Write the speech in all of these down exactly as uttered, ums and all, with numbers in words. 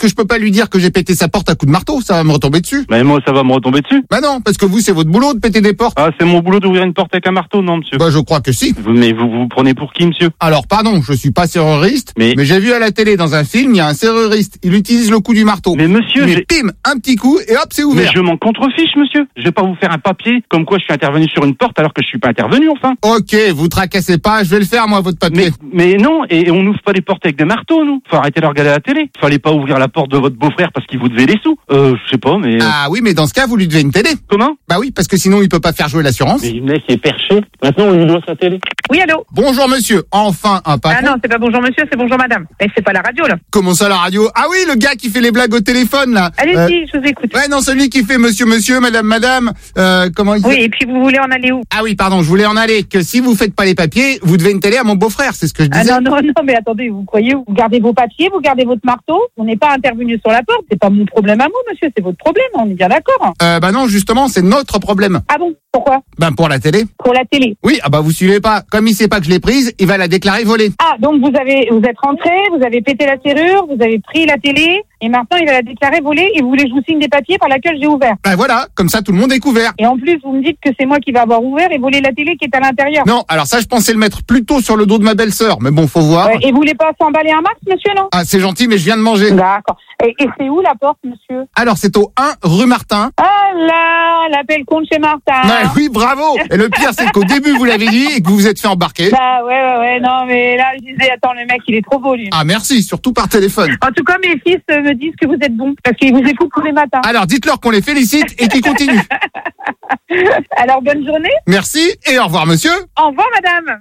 que je peux pas lui dire que j'ai pété sa porte à coups de marteau, ça va me retomber dessus. Mais moi, ça va me retomber dessus. Bah non, parce que vous, c'est votre boulot de péter des portes. Ah, c'est mon boulot d'ouvrir une porte avec un marteau, non, monsieur? Bah je crois que si. Vous, mais vous vous prenez pour qui, monsieur? Alors pardon, je suis pas serruriste, mais, mais j'ai vu à la télé dans un film, il y a un serruriste, il utilise le coup du marteau. Mais monsieur, mais pim, un petit coup et hop, c'est ouvert. Mais je m'en contrefiche, monsieur. Je vais pas vous faire un papier comme quoi je suis intervenu sur une porte alors que je suis pas intervenu, enfin. Ok, vous tracassez pas, je vais le faire moi, votre papier. Mais, mais non, et on n'ouvre pas les portes avec des marteaux, nous. Faut arrêter de regarder la télé. Fallait pas ouvrir la porte de votre beau-frère parce qu'il vous devait des sous. Euh, je sais pas, mais... Ah oui, mais dans ce cas, vous lui devez une télé. Comment? Bah oui, parce que sinon il peut pas faire jouer l'assurance. Mais le mec est perché. Maintenant, on lui doit sa télé. Oui, allô? Bonjour monsieur, enfin un patron. Ah non, c'est pas bonjour monsieur, c'est bonjour madame. Mais c'est pas la radio, là. Comment ça, la radio? Ah oui, le gars qui fait les blagues au téléphone, là. Allez-y, euh... je vous écoute. Ouais, non, celui qui fait monsieur, monsieur, madame, madame, euh, comment il... Oui, et puis vous voulez en aller où? Ah oui, pardon, je voulais en aller, que si vous faites pas les papiers, vous devez une télé à mon beau-frère, c'est ce que je disais. Ah non, non, non, mais attendez, vous croyez, vous gardez vos papiers, vous gardez votre marteau, on n'est pas intervenu sur la porte, c'est pas mon problème à moi, monsieur, c'est votre problème, on est bien d'accord. Euh, bah non, justement, c'est notre problème. Ah bon? Pourquoi? Ben pour la télé. Pour la télé. Oui, ah bah vous suivez pas. Comme il sait pas que je l'ai prise, il va la déclarer volée. Ah, donc vous avez, vous êtes rentré, vous avez pété la serrure, vous avez pris la télé, et maintenant il va la déclarer volée, et vous voulez que je vous signe des papiers par laquelle j'ai ouvert. Ben voilà, comme ça tout le monde est couvert. Et en plus, vous me dites que c'est moi qui va avoir ouvert et volé la télé qui est à l'intérieur. Non, alors ça je pensais le mettre plutôt sur le dos de ma belle-sœur, mais bon, faut voir. Ouais, et vous voulez pas s'emballer un max, monsieur, non? Ah, c'est gentil, mais je viens de manger. D'accord. Et, et c'est où la porte, monsieur? Alors c'est au un rue Martin. Ah là, l'appel compte chez Martin. Ben oui, bravo. Et le pire, c'est qu'au début vous l'avez dit et que vous vous êtes fait embarquer. Bah ouais, ouais, ouais, non, mais là, je disais, attends, le mec, il est trop beau, lui. Ah merci, surtout par téléphone. En tout cas, mes fils euh, me disent que vous êtes bons, parce qu'ils vous écoutent tous les matins. Alors dites-leur qu'on les félicite et qu'ils continuent. Alors, bonne journée. Merci et au revoir, monsieur. Au revoir, madame.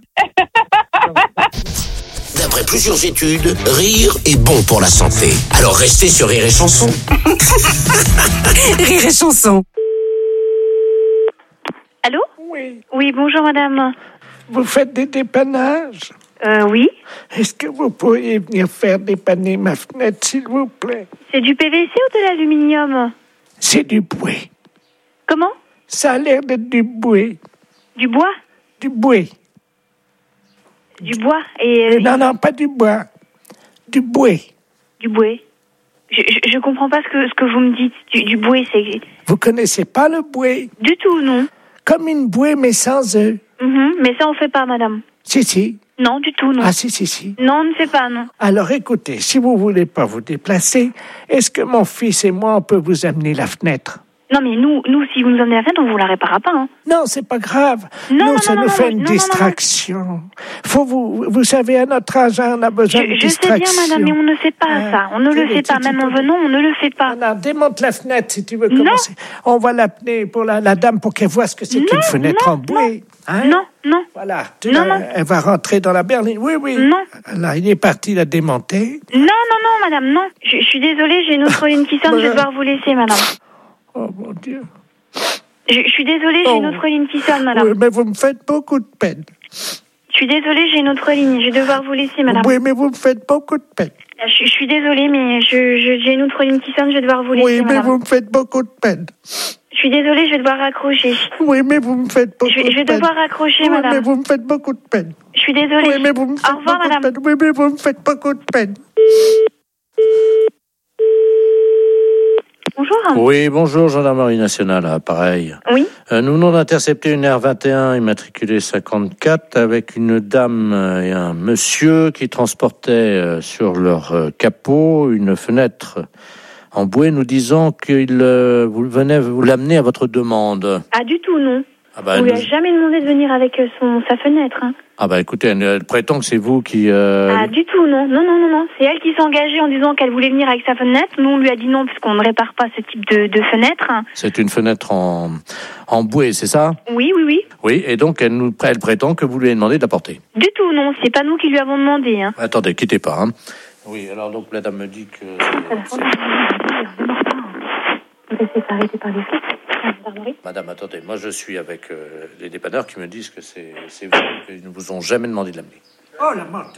D'après plusieurs études, rire est bon pour la santé. Alors restez sur Rire et Chanson. Rire et Chanson. Allô? Oui. Oui, bonjour madame. Vous faites des dépannages? Euh, oui. Est-ce que vous pourriez venir faire dépanner ma fenêtre, s'il vous plaît? C'est du P V C ou de l'aluminium? C'est du bois. Comment? Ça a l'air d'être du bois. Du bois? Du bois. Du bois et... Euh, non, non, pas du bois. Du bois. Du bois. Je, je, je comprends pas ce que, ce que vous me dites. Du, du bois, c'est... Vous connaissez pas le bois? Du tout, non. Comme une bouée, mais sans œufs. Mm-hmm, mais ça, on fait pas, madame. Si, si. Non, du tout, non. Ah, si, si, si. Non, on ne fait pas, non. Alors, écoutez, si vous voulez pas vous déplacer, est-ce que mon fils et moi, on peut vous amener la fenêtre? Non, mais nous, nous, si vous nous amenez la fenêtre, on vous la réparera pas, hein. Non, c'est pas grave. Non, nous, non, ça non, nous non, fait non, une non, non, distraction. Faut vous, vous savez, à notre âge, on a besoin Je, de je distraction. sais bien, madame, mais on ne fait pas Ah, ça. On ne le tu- fait tu- pas. tu Même en peux- venant, on ne le fait pas. Non, non, démonte la fenêtre si tu veux Non. commencer. On va l'appeler pour la, la dame pour qu'elle voie ce que c'est Non, qu'une fenêtre non, en bois. Hein? Non, non. Voilà. Tu Non, vas- non. Elle va rentrer dans la berline. Oui, oui. Non. Là, il est parti la démonter. Non, non, non, madame, non. Je, je suis désolée, j'ai une autre ligne qui sonne, je vais devoir vous laisser, madame. Oh, mon Dieu. Je, je suis désolée, j'ai une Oh. autre ligne qui sonne, madame. Oui, mais vous me faites beaucoup de peine. Je suis désolée, j'ai une autre ligne, je vais devoir vous laisser, madame. Oui, mais vous me faites beaucoup de peine. Je, je suis désolée, mais je, je, j'ai une autre ligne qui sonne, je vais devoir vous laisser, Oui, mais madame. vous me faites beaucoup de peine. Je suis désolée, je vais devoir raccrocher. Oui, mais vous me faites beaucoup Je, vais- je vais de peine. devoir raccrocher, Oui, madame. mais vous me faites beaucoup de peine. Je suis désolée. Oui, mais vous me faites Au revoir, beaucoup madame. de peine. Oui, mais vous me faites beaucoup de peine. Bonjour. Oui, bonjour, gendarmerie nationale, à pareil. Oui. Euh, nous venons d'intercepter une R vingt et un immatriculée cinquante-quatre avec une dame et un monsieur qui transportaient euh, sur leur euh, capot une fenêtre en bois, nous disant qu'il euh, vous venez vous l'amener à votre demande. Ah, du tout, non. Ah bah, Vous lui nous- avez jamais demandé de venir avec euh, son, sa fenêtre, hein. ah bah écoutez, elle, elle prétend que c'est vous qui... euh, Ah, du tout, non. Non, non, non, non. C'est elle qui s'est engagée en disant qu'elle voulait venir avec sa fenêtre. Nous, on lui a dit non, puisqu'on ne répare pas ce type de, de fenêtre. C'est une fenêtre en, en bois, c'est ça? Oui, oui, oui. Oui, et donc elle, nous, elle prétend que vous lui avez demandé de la porter. Du tout, non. C'est pas nous qui lui avons demandé, hein. Attendez, quittez pas. Hein. Oui, alors donc la dame me dit que... c'est- Vous laissez s'arrêter par les flics, gendarmerie. Madame, attendez, moi je suis avec euh, les dépanneurs qui me disent que c'est c'est vous, qu'ils ne vous ont jamais demandé de l'amener. Oh, la menteuse.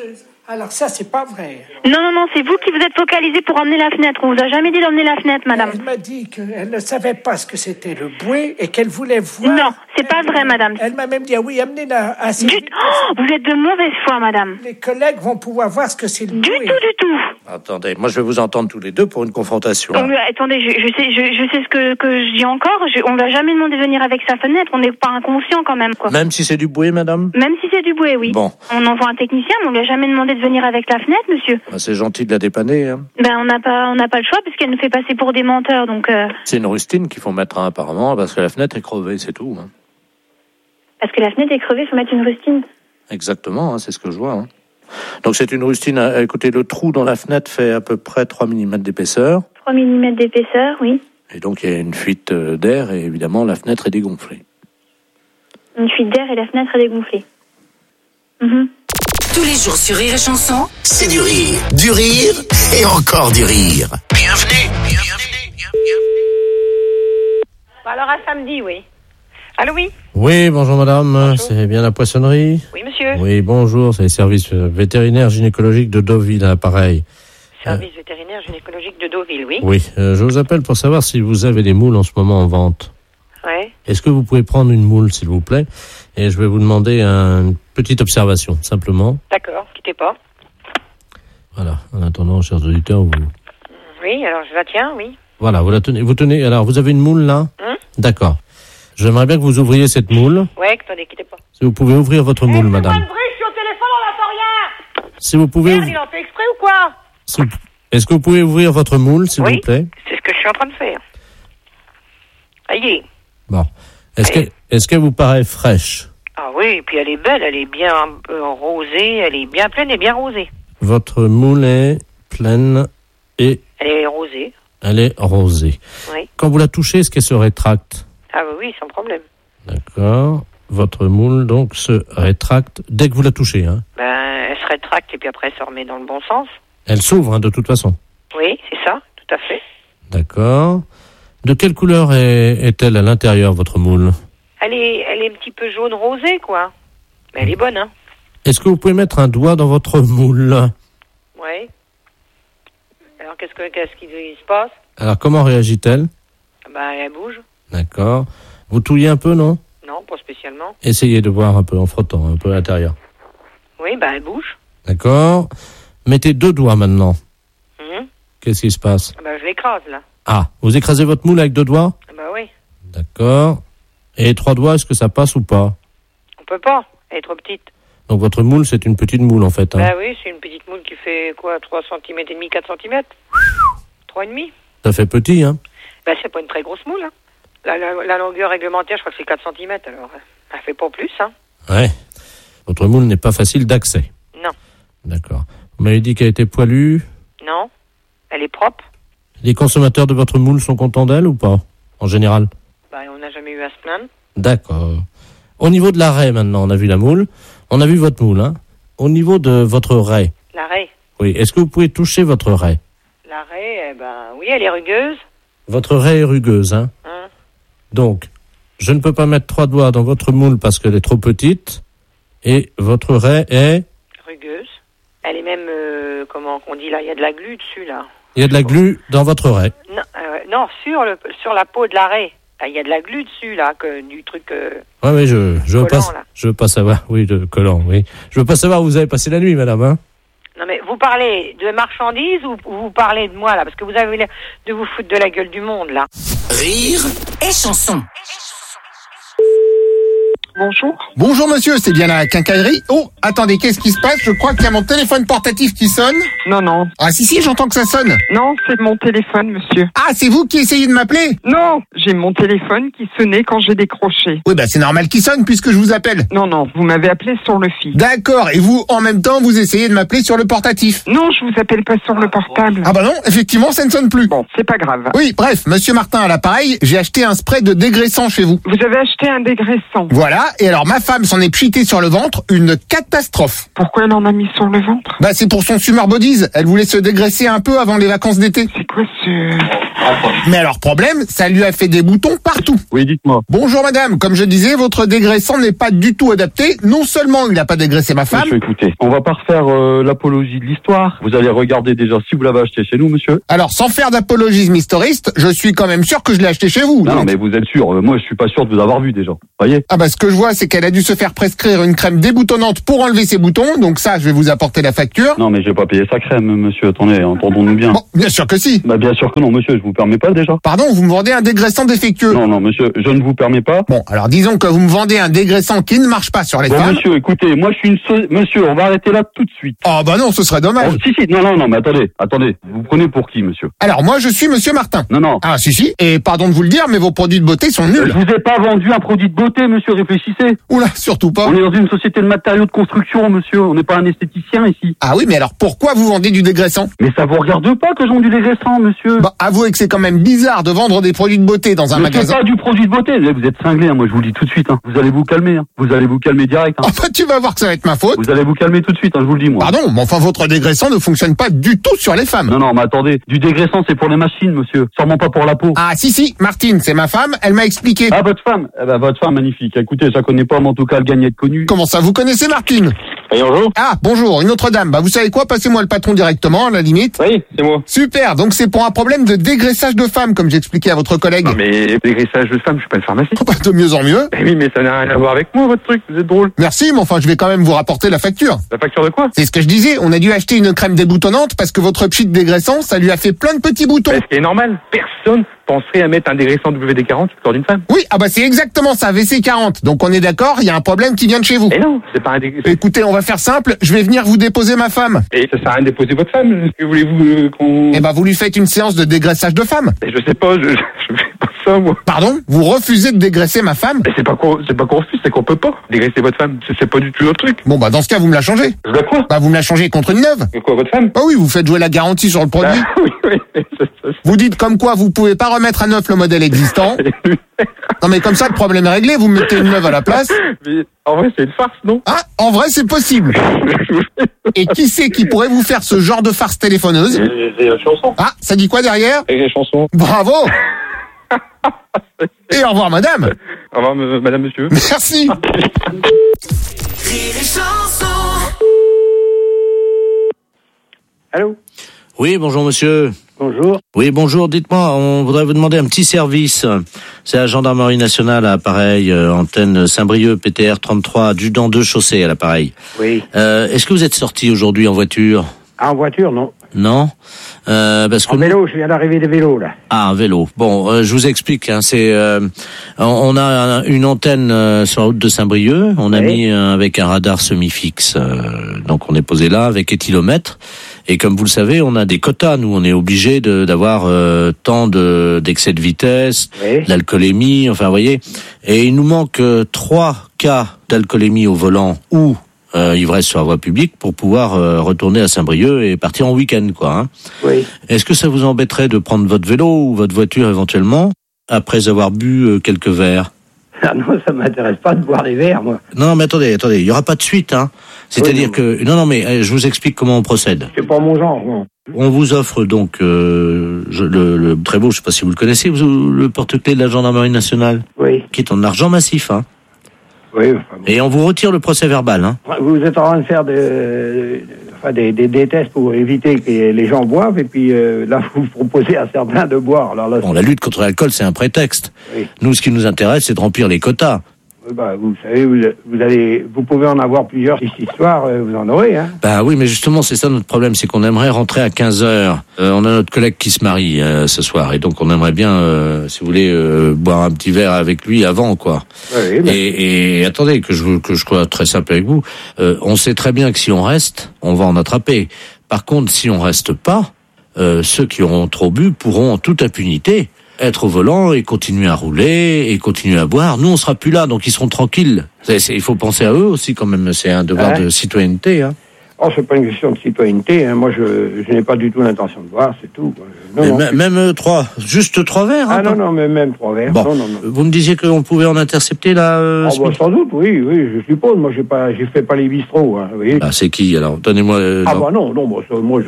Alors ça, c'est pas vrai. Non, non, non, c'est vous qui vous êtes focalisé pour emmener la fenêtre. On vous a jamais dit d'emmener la fenêtre, madame. Elle m'a dit qu'elle ne savait pas ce que c'était le bouet et qu'elle voulait voir... Non, c'est pas vrai, madame. Elle m'a même dit, ah oui, amenez-la assez Du... vite. Oh, vous êtes de mauvaise foi, madame. Les collègues vont pouvoir voir ce que c'est le Du bouet. tout, du tout. Attendez, moi je vais vous entendre tous les deux pour une confrontation. On lui a- attendez, je, je sais, je, je sais ce que, que je dis encore. Je, on l'a jamais demandé de venir avec sa fenêtre. On n'est pas inconscient quand même, quoi. Même si c'est du bouet, madame? Même si c'est du bouet, oui. Bon. On envoie un technicien, mais on lui a jamais demandé de venir avec la fenêtre, monsieur. Bah, c'est gentil de la dépanner, hein. Ben, on n'a pas, on n'a pas le choix puisqu'elle nous fait passer pour des menteurs, donc. Euh... C'est une rustine qu'il faut mettre, hein, apparemment, parce que la fenêtre est crevée, c'est tout. Hein. Parce que la fenêtre est crevée, faut mettre une rustine. Exactement, hein, c'est ce que je vois. Hein. Donc c'est une rustine. À, écoutez, le trou dans la fenêtre fait à peu près trois millimètres d'épaisseur. trois millimètres d'épaisseur, oui. Et donc il y a une fuite euh, d'air et évidemment la fenêtre est dégonflée. Une fuite d'air et la fenêtre est dégonflée. Mhm. Tous les jours sur Rire et Chanson, C'est du rire, du rire et encore du rire. Bienvenue, bienvenue, bienvenue. Alors à samedi, oui. Allô, oui. Oui, bonjour madame, bonjour. C'est bien la poissonnerie? Oui, monsieur. Oui, bonjour, c'est les services vétérinaires gynécologiques de Deauville, à l'appareil. Service euh, vétérinaire gynécologique de Deauville, oui. Oui, euh, je vous appelle pour savoir si vous avez des moules en ce moment en vente. Ouais. Est-ce que vous pouvez prendre une moule, s'il vous plaît? Et je vais vous demander une petite observation, simplement. D'accord, quittez pas. Voilà, en attendant, chers auditeurs, vous... Oui, alors je la tiens, oui. Voilà, vous la tenez, vous tenez, alors vous avez une moule là? Hum D'accord. J'aimerais bien que vous ouvriez cette moule. Ouais, attendez, quittez pas. Si vous pouvez ouvrir votre moule, madame. Pas de bruit, je suis au téléphone, on n'entend rien. Si vous pouvez... Merde, il en fait exprès ou quoi? si vous- Est-ce que vous pouvez ouvrir votre moule, s'il Oui. vous plaît? C'est ce que je suis en train de faire. Aïe. Bon. Est-ce Allez. que, est-ce qu'elle vous paraît fraîche? Ah oui, et puis elle est belle, elle est bien euh, rosée, elle est bien pleine et bien rosée. Votre moule est pleine et Elle est rosée, elle est rosée. oui. Quand vous la touchez, est-ce qu'elle se rétracte? Ah oui, oui, sans problème. D'accord. Votre moule, donc, se rétracte dès que vous la touchez, hein? Ben, elle se rétracte et puis après elle se remet dans le bon sens. Elle s'ouvre, hein, de toute façon. Oui, c'est ça, tout à fait. D'accord. De quelle couleur est, est-elle à l'intérieur, votre moule? Elle est, elle est un petit peu jaune rosée, quoi. Mais elle est bonne, hein. Est-ce que vous pouvez mettre un doigt dans votre moule? Oui. Alors qu'est-ce que qu'est-ce qui se passe? Alors, comment réagit-elle? Ben, elle bouge. D'accord. Vous touillez un peu, non? Non, pas spécialement. Essayez de voir un peu en frottant, un peu à l'intérieur. Oui, ben elle bouge. D'accord. Mettez deux doigts maintenant. Mhm. Qu'est-ce qui se passe? Ben je l'écrase, là. Ah, vous écrasez votre moule avec deux doigts? Ben oui. D'accord. Et trois doigts, est-ce que ça passe ou pas? On peut pas. Elle est trop petite. Donc votre moule, c'est une petite moule en fait. Hein. Ben oui, c'est une petite moule qui fait quoi, trois centimètres et demi, quatre centimètres? trois et demi. Ça fait petit, hein? Ben c'est pas une très grosse moule, hein. La, la, la longueur réglementaire, je crois que c'est quatre centimètres, alors elle fait pas plus, hein. Ouais. Votre moule n'est pas facile d'accès. Non. D'accord. Vous m'avez dit qu'elle était poilue. Non. Elle est propre. Les consommateurs de votre moule sont contents d'elle ou pas? En général? Ben on n'a jamais eu à se plaindre. D'accord. Au niveau de la raie maintenant, on a vu la moule. On a vu votre moule, hein? Au niveau de votre raie. La raie. Oui. Est-ce que vous pouvez toucher votre raie? La raie, eh ben oui, elle est rugueuse. Votre raie est rugueuse, hein? Hein. Donc, je ne peux pas mettre trois doigts dans votre moule parce qu'elle est trop petite. Et votre raie est... Rugueuse. Elle est même, euh, comment on dit là, il y a de la glu dessus, là. Il y a de la glu dans votre raie. Non, euh, non sur, le, sur la peau de la raie. Il y a de la glu dessus, là, que, du truc... Euh... Oui, oui, je, je veux collant, pas, là. je veux pas savoir. Oui, de collant, oui. Je veux pas savoir où vous avez passé la nuit, madame, hein? Non, mais vous parlez de marchandises ou vous parlez de moi, là? Parce que vous avez l'air de vous foutre de la gueule du monde, là. Rire et Chanson. Bonjour. Bonjour monsieur, c'est bien la quincaillerie. Oh, attendez, qu'est-ce qui se passe? Je crois qu'il y a mon téléphone portatif qui sonne. Non, non. Ah si, si, j'entends que ça sonne. Non, c'est mon téléphone, monsieur. Ah, c'est vous qui essayez de m'appeler? Non, j'ai mon téléphone qui sonnait quand j'ai décroché. Oui, bah c'est normal qu'il sonne puisque je vous appelle. Non, non, vous m'avez appelé sur le fixe. D'accord, et vous, en même temps, vous essayez de m'appeler sur le portatif. Non, je vous appelle pas sur le portable. Ah bah non, effectivement, ça ne sonne plus. Bon, c'est pas grave. Oui, bref, monsieur Martin à l'appareil, j'ai acheté un spray de dégraissant chez vous. Vous avez acheté un dégraissant. Voilà, et alors ma femme s'en est pchitée sur le ventre, une catastrophe. Pourquoi elle en a mis sur le ventre? Bah c'est pour son Summer Bodies, elle voulait se dégraisser un peu avant les vacances d'été. C'est quoi ce... Mais alors, problème, ça lui a fait des boutons partout. Oui, dites-moi. Bonjour madame, comme je disais, votre dégraissant n'est pas du tout adapté. Non seulement il n'a pas dégraissé ma femme... Monsieur, écoutez, on va pas refaire euh, l'apologie de l'histoire. Vous allez regarder déjà si vous l'avez acheté chez nous, monsieur. Alors, sans faire d'apologisme historiste, je suis quand même sûr que je l'ai acheté chez vous. Non, donc. mais vous êtes sûr. euh, Moi, je suis pas sûr de vous avoir vu déjà. Voyez. Ah bah ce que je vois, c'est qu'elle a dû se faire prescrire une crème déboutonnante pour enlever ses boutons. Donc ça, je vais vous apporter la facture. Non, mais je vais pas payer sa crème, monsieur. Attendez, entendons-nous bien. Bon, bien sûr que si. Bah, bien sûr que non, monsieur. Je vous permets pas déjà. Pardon, vous me vendez un dégraissant défectueux. Non, non, monsieur, je ne vous permets pas. Bon, alors disons que vous me vendez un dégraissant qui ne marche pas sur les Bon, femmes. monsieur, écoutez, moi, je suis une... so- Monsieur, on va arrêter là tout de suite. Oh bah non, ce serait dommage. Oh, si, si, non, non, non, mais attendez, attendez. Vous prenez pour qui, monsieur? Alors moi, je suis monsieur Martin. Non, non. Ah si si. Et pardon de vous le dire, mais vos produits de beauté sont nuls. Je vous ai pas vendu un produit de beauté, monsieur, réfléchissez. Oula, surtout pas. On est dans une société de matériaux de construction, monsieur. On n'est pas un esthéticien ici. Ah oui, mais alors pourquoi vous vendez du dégraissant? Mais ça vous regarde pas que je vends du dégraissant, monsieur. Bah avouez que c'est quand même bizarre de vendre des produits de beauté dans un Mais c'est magasin. pas du produit de beauté. Vous êtes cinglé, hein. Moi je vous le dis tout de suite. Hein. Vous allez vous calmer. Hein. Vous allez vous calmer direct. Hein. Oh bah tu vas voir que ça va être ma faute. Vous allez vous calmer tout de suite. Hein, je vous le dis moi. Pardon, mais enfin votre dégraissant ne fonctionne pas du tout sur les femmes. Non non, mais attendez. Du dégraissant c'est pour les machines, monsieur. Sûrement pas pour la peau. Ah si si, Martine, c'est ma femme, elle m'a expliqué. Ah votre femme. Eh ben, votre femme magnifique. Écoutez, ça connaît pas, mais en tout cas elle gagne à être connue. Comment ça, vous connaissez Martine? Oui, bonjour. Ah bonjour, une autre dame. Bah vous savez quoi, passez-moi le patron directement à la limite. Oui, c'est moi. Super, donc c'est pour un problème de dégraissage de femme comme j'expliquais à votre collègue. Non mais dégraissage de femme, je suis pas une pharmacie. Bah, de mieux en mieux. Eh oui, mais ça n'a rien à voir avec moi votre truc. Vous êtes drôle. Merci, mais enfin je vais quand même vous rapporter la facture. La facture de quoi? C'est ce que je disais, on a dû acheter une crème déboutonnante parce que votre pchit dégraissant, ça lui a fait plein de petits boutons. Ce qui est normal. Personne penserait à mettre un dégraissant W D quarante sur le corps d'une femme. Oui, ah bah c'est exactement ça, V C quarante. Donc on est d'accord, il y a un problème qui vient de chez vous. Et non, c'est pas un dégraissant. Écoutez, on va faire simple, je vais venir vous déposer ma femme. Et ça sert à rien de déposer votre femme. Que voulez-vous euh, qu'on... Eh bah vous lui faites une séance de dégraissage de femme. Et je sais pas, je, je fais pas ça moi. Pardon? Vous refusez de dégraisser ma femme? Et c'est pas qu'on, c'est pas qu'on refuse, c'est qu'on peut pas dégraisser votre femme. C'est, c'est pas du tout notre truc. Bon bah dans ce cas, vous me la changez. Je dois quoi? Bah vous me la changez contre une neuve. Et quoi, votre femme? Bah oui, vous faites jouer la garantie sur le produit. Ah, oui, oui. Ça, ça, Vous dites comme quoi vous pouvez pas remettre à neuf le modèle existant. Non mais comme ça, le problème est réglé, vous me mettez une neuve à la place. Mais en vrai, c'est une farce, non? Ah, en vrai, c'est possible. Et qui c'est qui pourrait vous faire ce genre de farce téléphoneuse? C'est la chanson. Ah, ça dit quoi derrière? Et les chansons. Bravo. Et au revoir madame. Au revoir, m- madame, monsieur. Merci. Allô? Oui, bonjour monsieur. Bonjour. Oui, bonjour, dites-moi, on voudrait vous demander un petit service. C'est la gendarmerie nationale à l'appareil, euh, antenne Saint-Brieuc, P T R trente-trois, adjudant deux chaussées à l'appareil. Oui. Euh, est-ce que vous êtes sorti aujourd'hui en voiture? Ah, en voiture, non. Non euh, parce que En nous- vélo, je viens d'arriver des vélos, là. Ah, un vélo. Bon, euh, je vous explique. Hein, c'est, euh, on- on a un- une antenne euh, sur la route de Saint-Brieuc. On a Oui. mis euh, avec un radar semi-fixe. euh, donc on est posé là avec éthylomètre. Et comme vous le savez, on a des quotas. Nous, on est obligé de, d'avoir euh, tant de, d'excès de vitesse, Oui. de l'alcoolémie. Enfin, vous voyez. Et il nous manque euh, trois cas d'alcoolémie au volant ou euh, ivresse sur la voie publique pour pouvoir euh, retourner à Saint-Brieuc et partir en week-end, quoi. Hein. Oui. Est-ce que ça vous embêterait de prendre votre vélo ou votre voiture éventuellement après avoir bu euh, quelques verres? Ah non, ça m'intéresse pas de boire des verres, moi. Non, mais attendez, attendez, il y aura pas de suite, hein. C'est-à-dire Oui, non. que non, non, mais euh, je vous explique comment on procède. C'est pas mon genre, non. On vous offre donc euh, je, le, le très beau, je sais pas si vous le connaissez, vous, le porte-clés de la gendarmerie nationale, Oui. qui est en argent massif, hein. Oui. Enfin, bon. Et on vous retire le procès verbal, hein. Vous êtes en train de faire de, enfin, des, des, des tests pour éviter que les gens boivent, et puis euh, là, vous proposez à certains de boire. Alors là, Bon, la lutte contre l'alcool, c'est un prétexte. Oui. Nous, ce qui nous intéresse, c'est de remplir les quotas. Oui, bah, vous savez, vous, vous allez, vous pouvez en avoir plusieurs. Si cette histoire, euh, vous en aurez, hein. Bah oui, mais justement, c'est ça notre problème, c'est qu'on aimerait rentrer à quinze heures. Euh, on a notre collègue qui se marie euh, ce soir, et donc on aimerait bien, euh, si vous voulez, euh, boire un petit verre avec lui avant, quoi. Oui, bah, Et, et attendez, que je, que je sois très simple avec vous, euh, on sait très bien que si on reste, on va en attraper. Par contre, si on reste pas, euh, ceux qui auront trop bu pourront en toute impunité être au volant et continuer à rouler et continuer à boire. Nous, on sera plus là, donc ils seront tranquilles. C'est, c'est, il faut penser à eux aussi quand même. C'est un devoir Ouais. de citoyenneté. Hein. oh, c'est pas une question de citoyenneté, hein. Moi, je, je n'ai pas du tout l'intention de boire, c'est tout, quoi. Non, Mais non. m- même euh, trois, juste trois verres. Ah hein, non, pas- non, mais même trois verres. Bon, Non, non, non. vous me disiez qu'on pouvait en intercepter là. Euh, Ah, ce bah, midi sans doute, oui, oui, je suppose. Moi, j'ai pas, j'ai fait pas les bistrots, hein, vous voyez. Ah, c'est qui alors? Donnez-moi. Euh, Ah non. bah non, non, moi, ça, moi je,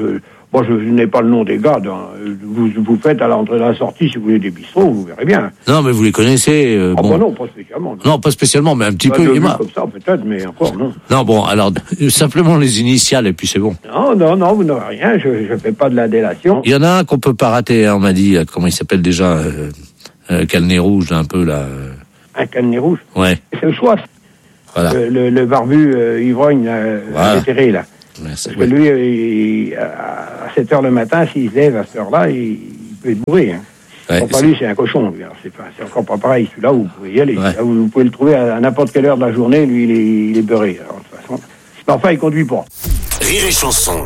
Bon, je, je n'ai pas le nom des gars. Dans, vous, vous faites à l'entrée et à la sortie, si vous voulez, des bistrots, vous verrez bien. Non, mais vous les connaissez. Euh, Ah bon. bah non, pas spécialement. Non, pas spécialement, mais un petit Pas peu. de il vue m'a- comme ça, peut-être, mais encore, non. Non, bon, alors, euh, simplement les initiales, et puis c'est bon. Non, non, non, vous n'aurez rien, je ne fais pas de la délation. Il y en a un qu'on peut pas rater, hein, on m'a dit. euh, Comment il s'appelle déjà euh, euh, Calnet rouge, là, un peu, là. euh, Un canet rouge. Ouais, C'est le choix. voilà. Le, le, le barbu euh, ivrogne, là, Voilà. vétéré, là. Merci. Parce que lui, il- à sept heures le matin, s'il se lève à cette heure-là, il, il peut être bourré. Hein. Ouais, Bon, pas c'est- lui, c'est un cochon. Lui. Alors, c'est, pas, c'est encore pas pareil. Celui-là, vous pouvez y aller. Ouais. Là, vous, vous pouvez le trouver à, à n'importe quelle heure de la journée. Lui, il est, il est beurré. Alors, de toute façon. Mais enfin, il conduit pas. Rire et chanson.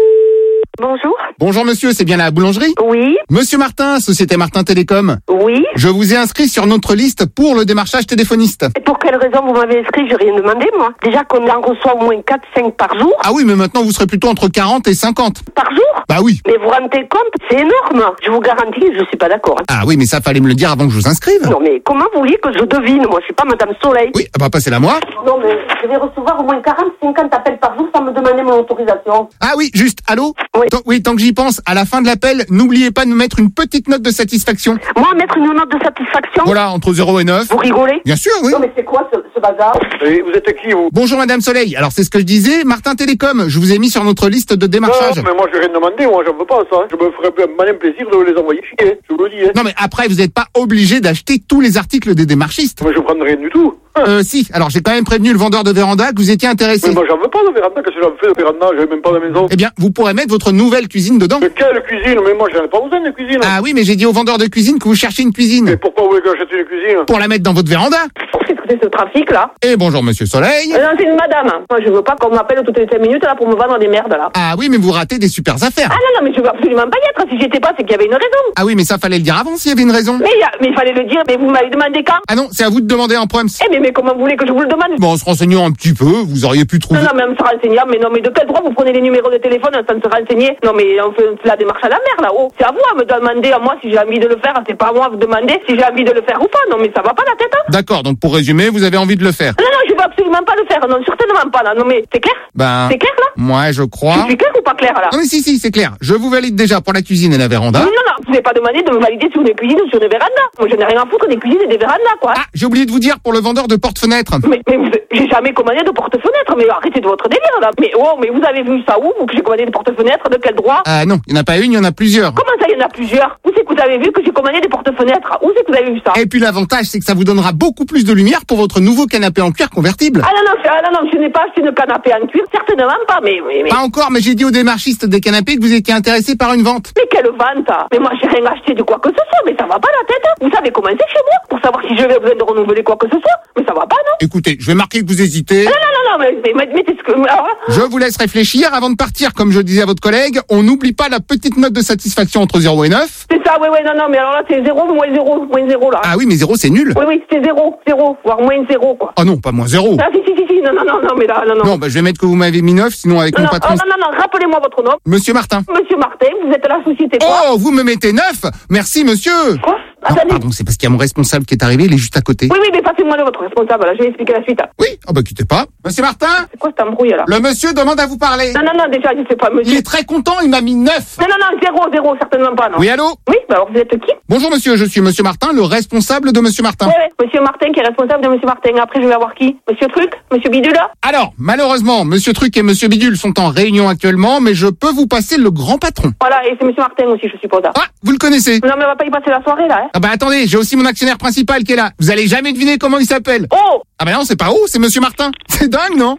Bonjour. Bonjour monsieur, c'est bien la boulangerie? Oui, Monsieur Martin, Société Martin Télécom. oui. Je vous ai inscrit sur notre liste pour le démarchage téléphoniste. Et pour quelle raison vous m'avez inscrit? J'ai rien demandé, moi. Déjà qu'on en reçoit au moins quatre cinq par jour. Ah oui, mais maintenant vous serez plutôt entre quarante et cinquante. Par jour? Bah oui. Mais vous vous rendez compte? C'est énorme. Je vous garantis que je suis pas d'accord. Ah oui, mais ça fallait me le dire avant que je vous inscrive. Non, mais comment vous voulez que je devine? Moi, je suis pas Madame Soleil. Oui, ah bah passez-la moi. Non, mais je vais recevoir au moins quarante cinquante appels par jour sans me demander mon autorisation. Ah oui, juste, allô? Oui. Tant- oui, tant que j'y pense, à la fin de l'appel, n'oubliez pas de me mettre une petite note de satisfaction. Moi, mettre une note de satisfaction? Voilà, entre zéro et neuf. Vous rigolez? Bien sûr, oui. Non, mais c'est quoi ce, ce bazar? Et vous êtes qui, vous? Bonjour Madame Soleil. Alors c'est ce que je disais, Martin Télécom, je vous ai mis sur notre liste de démarchage. mais moi, je vais rien demander. Moi, j'en veux pas, ça. Je me ferais un malin plaisir de les envoyer chier. Je vous le dis, hein. Non mais après, vous n'êtes pas obligé d'acheter tous les articles des démarchistes. Mais je prends rien du tout. Euh, si. Alors j'ai quand même prévenu le vendeur de véranda que vous étiez intéressé. Mais moi, j'en veux pas de véranda. Qu'est-ce que j'en fais de véranda? J'ai même pas de maison. Eh bien, vous pourrez mettre votre nouvelle cuisine dedans. Mais quelle cuisine? Mais moi, j'en ai pas besoin de cuisine. Ah oui, mais j'ai dit au vendeur de cuisine que vous cherchez une cuisine. Mais pourquoi vous voulez que j'achète une cuisine? Pour la mettre dans votre véranda. Écoutez ce trafic, là. Et bonjour Monsieur Soleil. Euh, Non, c'est une madame. Moi, je veux pas qu'on m'appelle toutes les cinq minutes, là, pour me vendre des merdes, là. Ah oui, mais vous ratez des super affaires. Ah non, non, mais je veux absolument pas y être. Si j'étais pas, c'est qu'il y avait une raison. Ah oui, mais ça fallait le dire avant s'il y avait une raison. Mais il y a- mais il fallait le dire, mais vous m'avez demandé quand? Ah non, c'est à vous de demander en proms. Eh, mais, mais comment vous voulez que je vous le demande? Bon, en se renseignant un petit peu, vous auriez pu trouver. Non, non, mais en se renseignant, mais non, mais de quel droit vous prenez les numéros de téléphone sans se renseigner? Non, mais on fait la démarche à la mer, là-haut. C'est à vous à me demander, à moi, si j'ai envie de le faire. C'est pas à moi à vous demander si j'ai envie de le faire ou pas. Non, mais ça va pas la tête, hein? D'accord, donc pour résumer, vous avez envie de le faire. Non, non, je veux absolument pas le faire. Non, certainement pas, là. Non, mais c'est clair? Ben, C'est clair, là? moi je crois. Je suis clair ou pas clair, là? Non mais si, si, c'est clair. Je vous valide déjà pour la cuisine et la véranda. Non, non, non, vous n'avez pas demandé de me valider sur des cuisines ou sur des vérandas. Moi, je n'ai rien à foutre des cuisines et des vérandas, quoi. Ah, j'ai oublié de vous dire pour le vendeur de porte-fenêtre. Mais, mais vous, j'ai jamais commandé de porte-fenêtre. Mais arrêtez de votre délire, là. Mais oh, mais vous avez vu ça où, vous, que j'ai commandé des porte-fenêtres? De quel droit? Ah non, il n'y en a pas une, il y en a plusieurs. Comment ça, il y en a plusieurs? Où c'est que vous avez vu que j'ai commandé des porte-fenêtres? Où c'est que vous avez vu ça? Et puis l'avantage, c'est que ça vous donnera beaucoup plus de lumière pour votre nouveau canapé en cuir convertible. Ah non, non, ah non, non, je n'ai pas acheté de canapé en cuir, certainement pas, mais, mais, mais, Pas encore, mais j'ai dit aux démarchistes des canapés que vous étiez intéressé par une vente. mais quelle vente, hein. Mais moi, j'ai rien acheté de quoi que ce soit, mais ça va pas la tête, hein. Vous savez comment c'est chez moi? Pour savoir si je vais besoin de renouveler quoi que ce soit? Mais ça va pas, non? Écoutez, je vais marquer que vous hésitez. Non, non, non, non, mais, mais, mais, mettez ce que, alors là, Je vous laisse réfléchir avant de partir. Comme je disais à votre collègue, on n'oublie pas la petite note de satisfaction entre zéro et neuf. c'est ça, oui, oui, non, non, mais alors là, c'est zéro, moins zéro, moins zéro, là. Ah oui, mais zéro c'est nul. Oui, oui, c'est zéro, zéro, voire moins zéro, quoi. Oh non, pas moins zéro. Ah, si, si, si, si, non, non, non, non, mais là, non, non. Non, bah je vais mettre que vous m'avez mis neuf, sinon avec Non, mon non, patron... oh, non, non, non, rappelez-moi votre nom. Monsieur Martin. Monsieur Martin, vous êtes à la société quoi? Oh, vous me mettez neuf? Merci monsieur. Quoi? Non, Attendez. pardon, c'est parce qu'il y a mon responsable qui est arrivé, il est juste à côté. Oui, oui, mais passez-moi le votre responsable, là, je vais expliquer la suite. Oui, oh bah quittez pas. Monsieur Martin, C'est quoi cette embrouille, là? le monsieur demande à vous parler. Non, non, non, déjà, je sais pas, Il monsieur. est très content, il m'a mis neuf. Non, non, non, zéro, zéro, certainement pas, non. Oui, allô? Oui, bah alors vous êtes qui? Bonjour monsieur, je suis monsieur Martin, le responsable de monsieur Martin. Oui, oui, monsieur Martin qui est responsable de monsieur Martin. Après, je vais avoir qui? Monsieur Truc? Monsieur Bidule? Alors, malheureusement, monsieur Truc et monsieur Bidule sont en réunion actuellement, mais je peux vous passer le grand patron. Voilà, et c'est monsieur Martin aussi, je suppose. Ah, vous le connaissez? Non, mais on va pas y passer la soirée, là, hein. Ah bah attendez, j'ai aussi mon actionnaire principal qui est là. Vous allez jamais deviner comment il s'appelle. Oh! Ah bah non, c'est pas oh, c'est monsieur Martin. C'est dingue, non?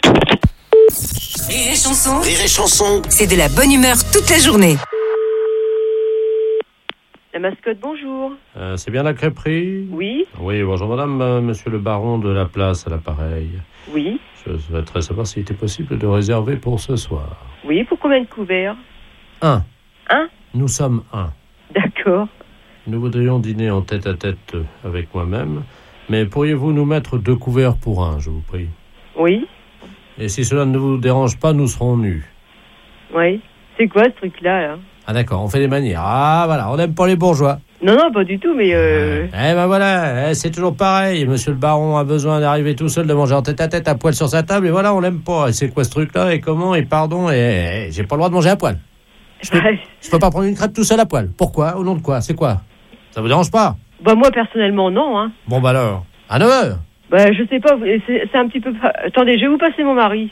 Rire et chanson, Rire et chanson. c'est de la bonne humeur toute la journée. La mascotte, bonjour. Euh, c'est bien la crêperie? Oui, Oui, bonjour madame, euh, monsieur le baron de la place à l'appareil. oui, Je souhaiterais savoir s'il était possible de réserver pour ce soir. oui. Pour combien de couverts? Un. Un? Nous sommes un. D'accord. Nous voudrions dîner en tête-à-tête avec moi-même, mais pourriez-vous nous mettre deux couverts pour un, je vous prie? Oui, Et si cela ne vous dérange pas, nous serons nus. oui. C'est quoi ce truc-là, là? Ah d'accord, on fait des manières. Ah voilà, on n'aime pas les bourgeois. Non, non, pas du tout, mais euh... Eh ben voilà, eh, c'est toujours pareil. Monsieur le baron a besoin d'arriver tout seul, de manger en tête-à-tête à poil sur sa table, et voilà, on l'aime pas. Et c'est quoi ce truc-là, et comment, et pardon, et, et j'ai pas le droit de manger à poil. Je peux, je peux pas prendre une crêpe tout seul à poil. Pourquoi? Au nom de quoi? C'est quoi? Ça vous dérange pas? Bah moi personnellement non, hein. Bon bah alors, à neuf heures. Bah je sais pas, c'est, c'est un petit peu... Attendez, je vais vous passer mon mari.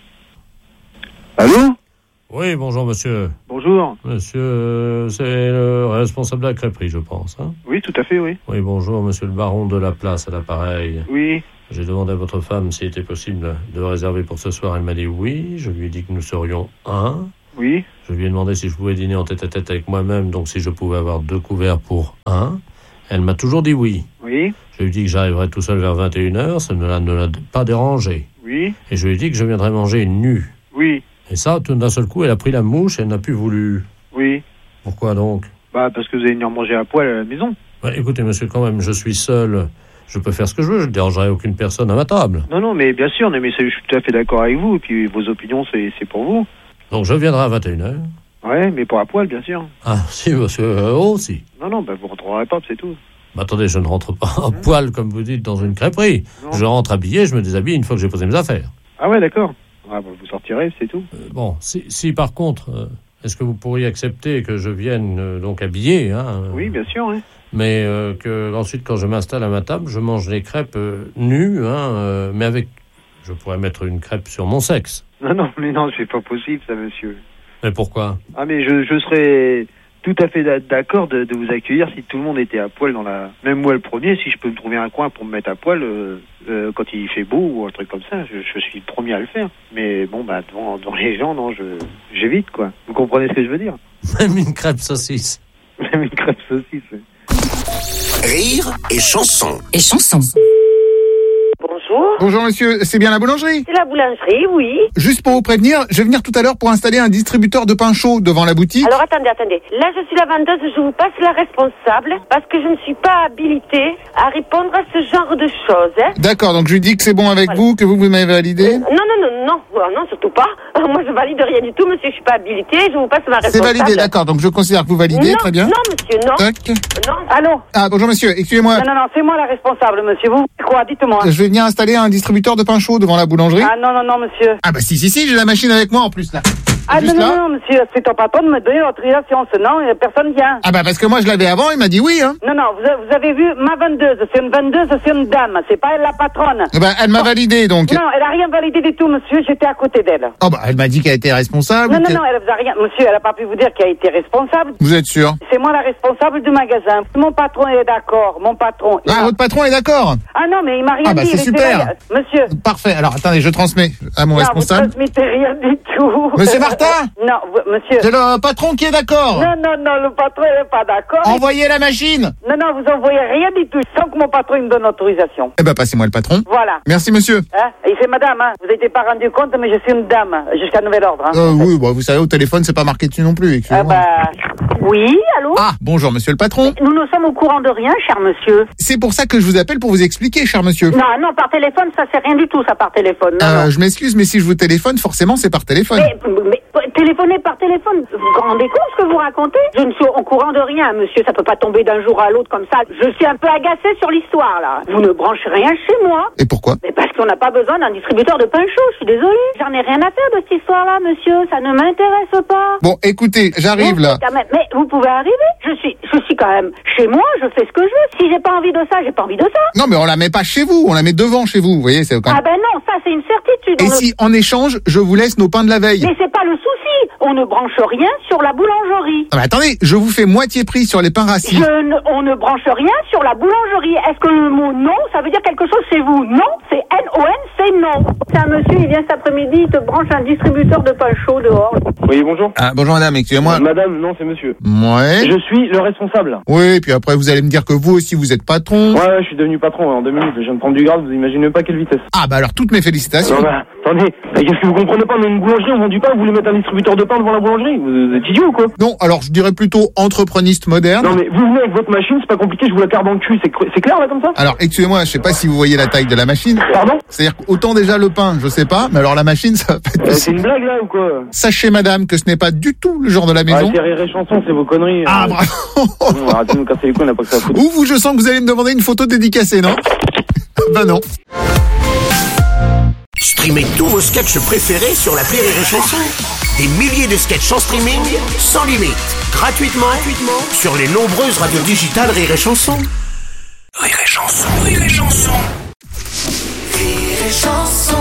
Allô? Oui, bonjour monsieur. Bonjour. Monsieur, c'est le responsable de la crêperie, je pense. Hein? Oui, tout à fait, oui. Oui, bonjour, monsieur le baron de la place à l'appareil. Oui. J'ai demandé à votre femme s'il était possible de réserver pour ce soir. Elle m'a dit oui. Je lui ai dit que nous serions un. Oui. Je lui ai demandé si je pouvais dîner en tête-à-tête avec moi-même, donc si je pouvais avoir deux couverts pour un. Elle m'a toujours dit oui. Oui. Je lui ai dit que j'arriverais tout seul vers vingt et une heures. Ça ne l'a, ne l'a pas dérangé. Oui. Et je lui ai dit que je viendrais manger nu. Oui. Et ça, tout d'un seul coup, elle a pris la mouche et elle n'a plus voulu. Oui. Pourquoi donc? Bah, parce que vous allez venir manger à poil à la maison. Ouais, écoutez, monsieur, quand même, je suis seul. Je peux faire ce que je veux. Je ne dérangerai aucune personne à ma table. Non, non, mais bien sûr, mais je suis tout à fait d'accord avec vous. Et puis, vos opinions, c'est, c'est pour vous. Donc, je viendrai à vingt et une heures. Ouais, mais pour à poil, bien sûr. Ah, si, monsieur, euh, oh, si. Non, non, bah, vous rentrerez pas, c'est tout. Bah, attendez, je ne rentre pas à poil, comme vous dites, dans une crêperie. Non. Je rentre habillé, je me déshabille une fois que j'ai posé mes affaires. Ah ouais, d'accord. Ah, bah, vous sortirez, c'est tout. Euh, bon, si, si par contre, euh, est-ce que vous pourriez accepter que je vienne euh, donc habillé, hein, euh, Oui, bien sûr, oui. mais euh, que ensuite, quand je m'installe à ma table, je mange les crêpes euh, nues, hein, euh, mais avec... Je pourrais mettre une crêpe sur mon sexe. Non, non, mais non, c'est pas possible, ça, monsieur. Mais pourquoi? Ah, mais je, je serais tout à fait d'accord de, de vous accueillir si tout le monde était à poil dans la... Même moi, le premier, si je peux me trouver un coin pour me mettre à poil euh, euh, quand il fait beau ou un truc comme ça, je, je suis le premier à le faire. Mais bon, bah, devant, devant les gens, non, je j'évite, quoi. Vous comprenez ce que je veux dire? Même une crêpe saucisse. Même une crêpe saucisse, oui. Rire et chanson. Et chanson. Bonjour. Bonjour monsieur, c'est bien la boulangerie? C'est la boulangerie, oui. Juste pour vous prévenir, je vais venir tout à l'heure pour installer un distributeur de pain chaud devant la boutique. Alors attendez, attendez. Là, je suis la vendeuse, je vous passe la responsable parce que je ne suis pas habilitée à répondre à ce genre de choses. Hein. D'accord, donc je lui dis que c'est bon avec Voilà. vous, que vous, vous m'avez validé. Non, non, non, non, non, non, surtout pas. Moi, je valide rien du tout, monsieur, je suis pas habilitée, je vous passe ma C'est responsable. validé, d'accord, donc je considère que vous validez, non, très bien. Non, monsieur, non. Tac. Non. Allô? Ah, bonjour monsieur, excusez-moi. Non, non, non, c'est moi la responsable, monsieur. Vous, quoi? Dites-moi. Je vais venir installer un distributeur de pain chaud devant la boulangerie. Ah non, non, non, monsieur. Ah bah si, si, si, j'ai la machine avec moi en plus là. Ah Juste non, non, là. non, monsieur, c'est ton patron de me donner l'autorisation. Sinon, euh, personne vient. Ah bah parce que moi je l'avais avant, il m'a dit oui, hein. Non, non, vous, a- vous avez vu ma vendeuse. C'est une vendeuse, c'est une dame. C'est pas elle la patronne. Eh ben, elle m'a validé donc. Non, elle a rien validé du tout, monsieur. J'étais à côté d'elle. Oh bah elle m'a dit qu'elle était responsable. Non, non, qu'elle- non, elle vous a rien. Monsieur, elle a pas pu vous dire qu'elle a été responsable. Vous êtes sûr? C'est moi la responsable du magasin. Mon patron est d'accord. Mon patron. il Ah, m'a- votre patron est d'accord. Ah non, mais il m'a rien Ah bah, dit. c'est il était super. là. Monsieur. Parfait, alors attendez, je transmets à mon non, responsable. vous transmettez rien du tout. Monsieur Martin? Non, vous- monsieur. C'est le patron qui est d'accord. Non, non, non, le patron n'est pas d'accord. Envoyez la machine. Non, non, vous envoyez rien du tout sans que mon patron il me donne l'autorisation. Eh ben passez-moi le patron. Voilà. Merci monsieur. Hein? Et c'est madame, hein. Vous n'êtes pas rendu compte, mais je suis une dame, jusqu'à nouvel ordre. Hein. Euh, oui, bah, vous savez, au téléphone, c'est pas marqué dessus non plus. Ah excusez-moi. bah... Oui, allô? Ah, bonjour monsieur le patron. Nous ne sommes au courant de rien, cher monsieur. C'est pour ça que je vous appelle pour vous expliquer, cher monsieur. Non, non, par téléphone, ça c'est rien du tout, ça par téléphone. Non, Euh, non. je m'excuse, mais si je vous téléphone, forcément, c'est par téléphone. Mais, mais téléphoner par téléphone, vous vous rendez compte ce que vous racontez? Je ne suis au courant de rien, monsieur, ça peut pas tomber d'un jour à l'autre comme ça. Je suis un peu agacée sur l'histoire, là. Vous ne branchez rien chez moi. Et pourquoi? Mais parce qu'on n'a pas besoin d'un distributeur de pain chaud, je suis désolée. J'en ai rien à faire de cette histoire-là, monsieur, ça ne m'intéresse pas. Bon, écoutez, j'arrive Mais là. quand même, mais vous pouvez arriver. Je suis, je suis quand même chez moi. Je fais ce que je veux. Si j'ai pas envie de ça, j'ai pas envie de ça. Non, mais on la met pas chez vous, on la met devant chez vous, vous voyez, c'est quand Ah même... ben non, ça c'est une certitude. Et On ne- si, en échange, je vous laisse nos pains de la veille? Mais c'est pas le souci. On ne branche rien sur la boulangerie. Ah, mais attendez, je vous fais moitié prix sur les pains rassis. Je ne, on ne branche rien sur la boulangerie. Est-ce que le mot non, ça veut dire quelque chose chez vous? Non, c'est N O N, c'est non. C'est un monsieur, il vient cet après-midi, il te branche un distributeur de pain chaud dehors. Oui, bonjour. Ah, bonjour madame, excusez-moi. Madame, non, c'est monsieur. Ouais. Je suis le responsable. Oui, puis après vous allez me dire que vous aussi vous êtes patron. Ouais, ouais, je suis devenu patron en deux minutes. Je viens de prendre du grade, vous imaginez pas quelle vitesse. Ah bah alors toutes mes félicitations. Non, bah, attendez, mais qu'est-ce que vous comprenez pas? Mais une boulangerie, on vend du pain, vous voulez mettre un distributeur de pain devant la boulangerie? Vous, vous êtes idiot ou quoi? Non, alors je dirais plutôt entrepreniste moderne. Non, mais vous venez avec votre machine, c'est pas compliqué, je vous la carre dans le cul, c'est, cr- c'est clair là comme ça? Alors excusez-moi, je sais pas si vous voyez la taille de la machine. Pardon? C'est-à-dire qu'autant déjà le pain, je sais pas, mais alors la machine, ça va pas être Euh, c'est possible. une blague là ou quoi? Sachez madame que ce n'est pas du tout le genre de la maison. Ouais, c'est rire et chanson, c'est vos conneries. Ah euh. bravo. Non, arrêtez de nous casser les couilles, on n'a pas que ça à foutre. Ou vous, je sens que vous allez me demander une photo dédicacée, non? Bah non. Streamez tous vos sketchs préférés sur l'appli Rire et Chanson. Des milliers de sketchs en streaming, sans limite, gratuitement, gratuitement sur les nombreuses radios digitales Rire et Chanson. Rire et Chanson, Rire et Chanson. Rire et Chanson.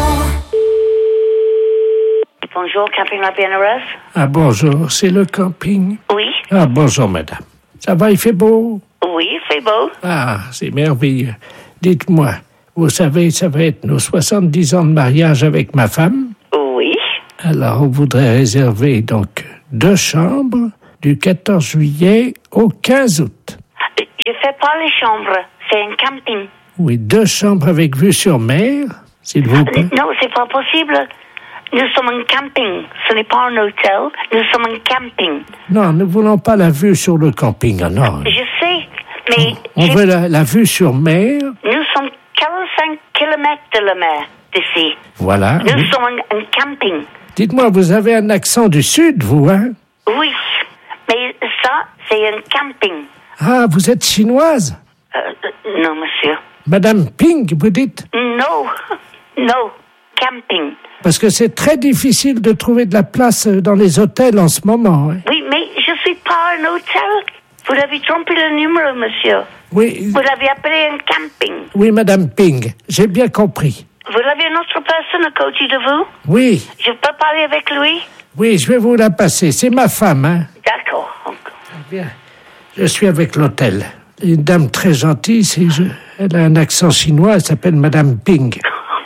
Bonjour, camping La Bienheureuse. Ah bonjour, c'est le camping. Oui. Ah bonjour madame. Ça va, il fait beau? Oui, il fait beau. Ah, c'est merveilleux. Dites-moi, vous savez, ça va être nos soixante-dix ans de mariage avec ma femme. Oui. Alors, on voudrait réserver donc deux chambres du quatorze juillet au quinze août. Je fais pas les chambres, c'est un camping. Oui, deux chambres avec vue sur mer, s'il vous plaît. Non, c'est pas possible. Nous sommes un camping. Ce n'est pas un hôtel. Nous sommes un camping. Non, nous ne voulons pas la vue sur le camping, ah non. Je sais, mais... On j'ai... veut la, la vue sur mer. Nous sommes quarante-cinq kilomètres de la mer d'ici. Voilà. Nous Oui. sommes un, un camping. Dites-moi, vous avez un accent du sud, vous, hein? Oui, mais ça, c'est un camping. Ah, vous êtes chinoise? Euh, non, monsieur. Madame Ping, vous dites? Non, non, camping. Parce que c'est très difficile de trouver de la place dans les hôtels en ce moment. Hein. Oui, mais je suis pas un hôtel. Vous avez trompé le numéro, monsieur. Oui. Vous avez appelé un camping. Oui, Madame Ping, j'ai bien compris. Vous avez une autre personne à côté de vous? Oui, Je peux parler avec lui? oui, je vais vous la passer. C'est ma femme, hein. D'accord. Bien. Je suis avec l'hôtel. Une dame très gentille, c'est je... elle a un accent chinois, elle s'appelle Madame Ping.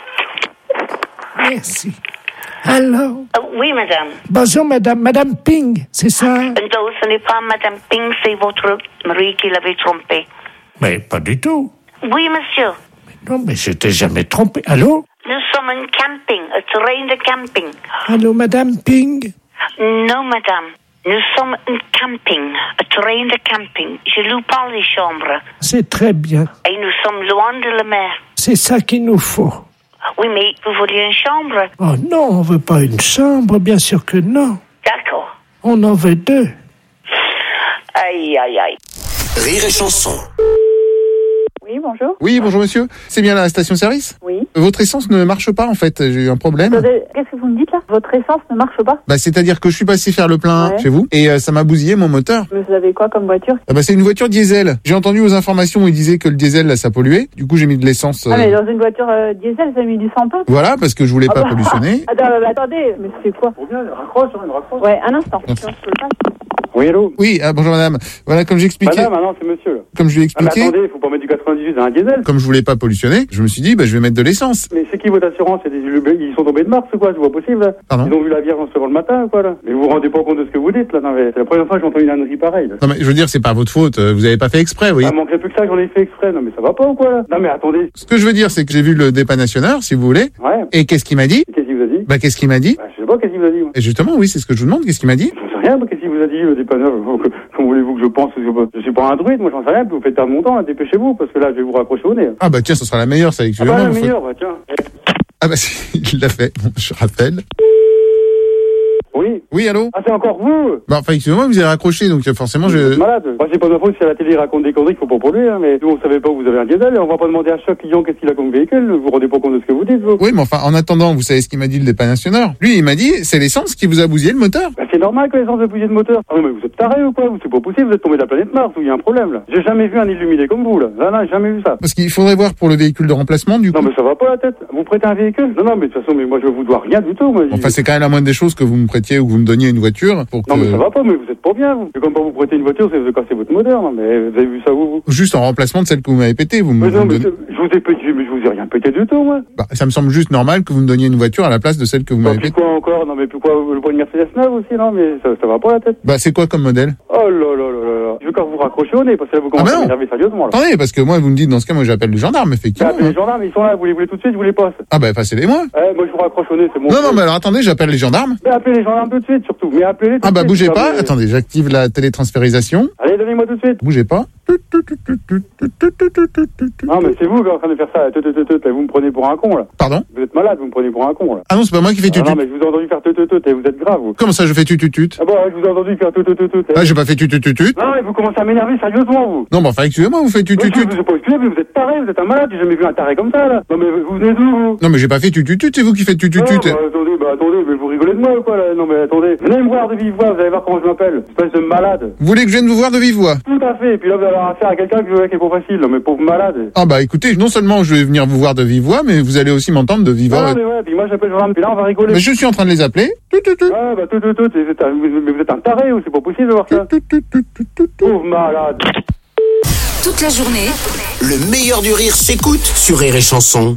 Merci. Alors? Euh, oui, madame. Bonjour, Madame. Madame Ping, c'est ça? Non, ce n'est pas madame Ping, c'est votre mari qui l'avait trompé. Mais pas du tout. Oui, monsieur. Non, mais je t'ai jamais trompé. Allô? Nous sommes un camping, un terrain de camping. Allô, Madame Ping? Non, madame. Nous sommes un camping, un terrain de camping. Je loue pas les chambres. C'est très bien. Et nous sommes loin de la mer. C'est ça qu'il nous faut. Oui, mais vous vouliez une chambre? Oh non, on veut pas une chambre, bien sûr que non. D'accord. On en veut deux. Aïe, aïe, aïe. Rire et Chanson. Oui, bonjour. Oui, bonjour monsieur. C'est bien la station-service? Oui. Votre essence ne marche pas en fait, j'ai eu un problème. Attendez, qu'est-ce que vous me dites là? Votre essence ne marche pas? Bah c'est-à-dire que je suis passé faire le plein Ouais. chez vous et euh, ça m'a bousillé mon moteur. Mais vous avez quoi comme voiture? Ah bah c'est une voiture diesel. J'ai entendu aux informations où ils disaient que le diesel là ça polluait. Du coup j'ai mis de l'essence. euh, Ah mais dans une voiture euh, diesel, vous avez mis du sans-pain? Voilà parce que je voulais Ah pas bah, pollutionner. Attends, bah, attendez, mais c'est quoi? Raccroche, une raccroche. Ouais, un instant. Merci. Oui, hello. Oui, ah, bonjour madame. Voilà comme j'expliquais. Madame, ah non, c'est monsieur. Là. Comme je lui ai Ah, mais expliqué. attendez, il faut pas mettre du quatre-vingt-dix-huit dans un diesel. Comme je voulais pas pollutionner, je me suis dit bah je vais mettre de l'essence. Mais c'est qui votre assurance? C'est des... Ils sont tombés de Mars ou quoi? C'est pas possible là. Pardon. Ils ont vu la Vierge en se levant le matin ou quoi là? Mais vous vous rendez pas compte de ce que vous dites là? Non, mais c'est la première fois que j'entends une ânerie pareille. Là. Non mais je veux dire c'est pas votre faute, euh, vous avez pas fait exprès, oui. Ah, manquerait plus que ça, j'en ai fait exprès. Non, mais ça va pas ou quoi là? Non, mais attendez. Ce que je veux dire c'est que j'ai vu le dépannationneur si vous voulez. Ouais. Et qu'est-ce qu'il m'a dit? Qu'est-ce qu'il vous a dit? Bah qu'est-ce qu'il m'a dit? Bah, je sais pas, qu'est-ce qu'il vous a dit? Moi. Et justement oui, c'est ce que je vous demande, qu'est-ce qu'il m'a dit? J'en sais rien, qu'est-ce qu'il vous a dit le dépanneur? Comment voulez-vous que je pense? Je suis pas un druide, moi j'en sais rien, vous faites perdre mon temps, hein, dépêchez-vous, parce que là je vais vous raccrocher au nez. Ah bah tiens, ce sera la meilleure, ça avec Ah bah la meilleure, bah tiens. Ah bah si, il l'a fait, bon, je rappelle. Oui. Oui, allô? Ah, c'est encore vous? Bah enfin, excusez-moi, vous avez raccroché, donc forcément Vous je... êtes malade. Moi, c'est pas de ma faute si à la télé il raconte des conneries qu'il faut pas produire, hein, mais nous on savait pas que vous avez un diesel, et on va pas demander à chaque client qu'est-ce qu'il a comme véhicule, vous vous rendez pas compte de ce que vous dites, vous? Oui, mais enfin, en attendant, vous savez ce qu'il m'a dit le dépannationneur? Lui, il m'a dit, c'est l'essence qui vous a bousillé le moteur. Bah, c'est normal que l'essence ait bousillé de moteur. Ah, mais vous êtes taré ou quoi? C'est pas possible, vous êtes tombé de la planète Mars, ou il y a un problème, là. J'ai jamais vu un illuminé comme vous, là. Là, là, j'ai jamais vu ça. Parce qu'il faudrait voir pour le véhicule de remplacement, du coup. Non, mais ça va pas la tête. Vous prêtez un véhicule? Non, non, mais de toute façon, mais moi je vous dois rien du tout, moi. Enfin, c'est quand même la moindre des choses que vous me prêtiez ou que vous me donniez une voiture pour que... Non, mais ça va pas, mais vous êtes pas bien, vous. C'est comme pas vous prêter une voiture, c'est vous casser votre moteur, non, mais vous avez vu ça où, vous? Juste en remplacement de celle que vous m'avez pétée, vous me... Mais non, vous me mais donnez- je vous ai pété, mais je vous ai rien pété du tout, moi. Bah, ça me semble juste normal que vous me donniez une voiture à la place de celle que vous m'avez Puis pétée. quoi encore? Non, mais puis quoi, le point de Mercedes neuve aussi, non, mais ça, ça va pas la tête. Bah, c'est quoi comme modèle? Oh là là là là là. Je veux quand vous raccrochez au nez, parce que là, vous commencez Ah, bah à non. m'énerver sérieusement, là. Attendez, parce que moi, vous me dites, dans ce cas, moi, j'appelle les gendarmes, Bah, effectivement. appelez les gendarmes, ils sont là, vous les voulez tout de suite, je vous les passe. Ah bah, passez-les-moi. Eh, moi, je vous raccroche au nez, c'est mon Non, truc. non, mais alors attendez, j'appelle les gendarmes. Mais appelez les gendarmes tout de suite, surtout. Mais appelez-les tout Ah de bah, suite. bougez Non, pas. mais- Attendez, j'active la télétransférisation. Allez, donnez-moi tout de suite. Bougez pas. Non, mais c'est vous qui êtes en train de faire ça. Tout, tout, tout, tout, vous me prenez pour un con, là. Pardon? Vous êtes malade, vous me prenez pour un con, là. Ah non, c'est pas moi qui fais Ah tutut. non, mais je vous ai entendu faire tout, tout, tout, et vous êtes grave, vous. Comment ça, je fais tututut? Ah bon, je vous ai entendu faire tout, tout, tout, tout. Ah, j'ai pas fait tututut. Non, mais vous commencez à m'énerver sérieusement, vous. Non, mais enfin, excusez-moi, vous faites Je tututut. vous ai pas excusé, mais vous êtes taré, vous êtes un malade, j'ai jamais vu un taré comme ça, là. Non, mais vous venez d'où, vous? Non, mais j'ai pas fait tututut, c'est vous qui faites Non, tututut. bah, attendez, bah, attendez, mais vous rigolez de moi ou quoi, là? Non, mais attendez. Venez me voir de vive voix, vous allez voir comment je m'appelle. Espèce de malade. Vous voulez que je vienne vous voir de vive voix? Tout à fait, et puis là, vous allez avoir affaire à quelqu'un qui est pas facile, non, mais pauvre malade. Ah bah écoutez, non seulement je vais venir vous voir de vive voix, mais vous allez aussi m'entendre de vive Non, voix. mais ouais, puis moi j'appelle Jordan, puis là on va rigoler. Mais je suis en train de les appeler. Ouais, bah tout, tout, tout, vous êtes un, mais vous êtes un taré ou c'est pas possible de voir ça? Pauvre malade. Toute la journée, Le meilleur du rire s'écoute sur Rire et Chanson.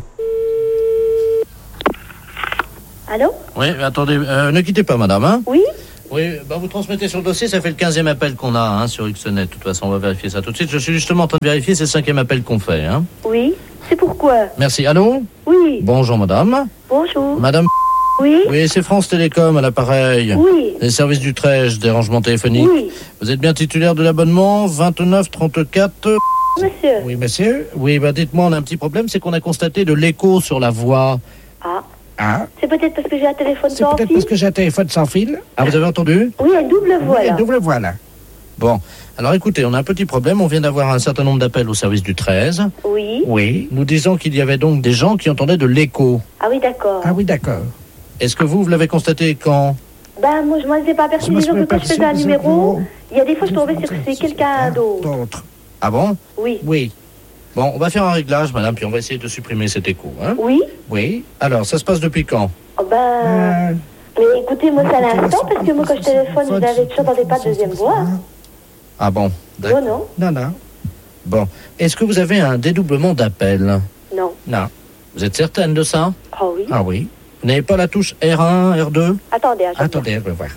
Allô? Oui, attendez, euh, ne quittez pas, madame, hein? Oui? Oui, bah vous transmettez sur le dossier, ça fait le quinzième appel qu'on a hein, sur Xnet. De toute façon, on va vérifier ça tout de suite. Je suis justement en train de vérifier, c'est le cinquième appel qu'on fait. Hein. Oui? C'est pourquoi? Merci. Allô? Oui. Bonjour, madame. Bonjour. Madame. Oui? Oui, c'est France Télécom à l'appareil. Oui. Les services du treize, des rangements téléphoniques. Oui. Vous êtes bien titulaire de l'abonnement vingt-neuf trente-quatre? Monsieur. Oui, monsieur. Oui, bah dites-moi, on a un petit problème, c'est qu'on a constaté de l'écho sur la voix. Ah. Ah? C'est peut-être parce que j'ai un téléphone C'est sans peut-être fil? parce que j'ai un téléphone sans fil. Ah, vous avez entendu? Oui, une double voix, Oui, là. double voix, là. Bon, alors écoutez, on a un petit problème. On vient d'avoir un certain nombre d'appels au service du treize. Oui. Oui. Nous disons qu'il y avait donc des gens qui entendaient de l'écho. Ah oui, d'accord. Ah oui, d'accord. Est-ce que vous, vous l'avez constaté quand? Ben, moi, je m'en étais pas aperçu. Je m'en Disons que suis quand je aperçu faisais un des numéro, numéros. il y a des fois, je tombais sur que c'est quelqu'un d'autre. D'autres. Ah bon? Oui. Oui. Bon, on va faire un réglage, madame, puis on va essayer de supprimer cet écho. Hein? Oui. Oui. Alors, ça se passe depuis quand? Oh, ben... Mais écoutez, moi, c'est à l'instant, parce que moi, quand je téléphone, vous avez j'entendais pas de deuxième voix. Ah bon? Non, non. Non, non. Bon. Est-ce que vous avez un dédoublement d'appel? Non. Non. Vous êtes certaine de ça? Oh oui. Ah oui. Vous n'avez pas la touche R un, R deux? Attendez, attendez. Attendez, je vais voir.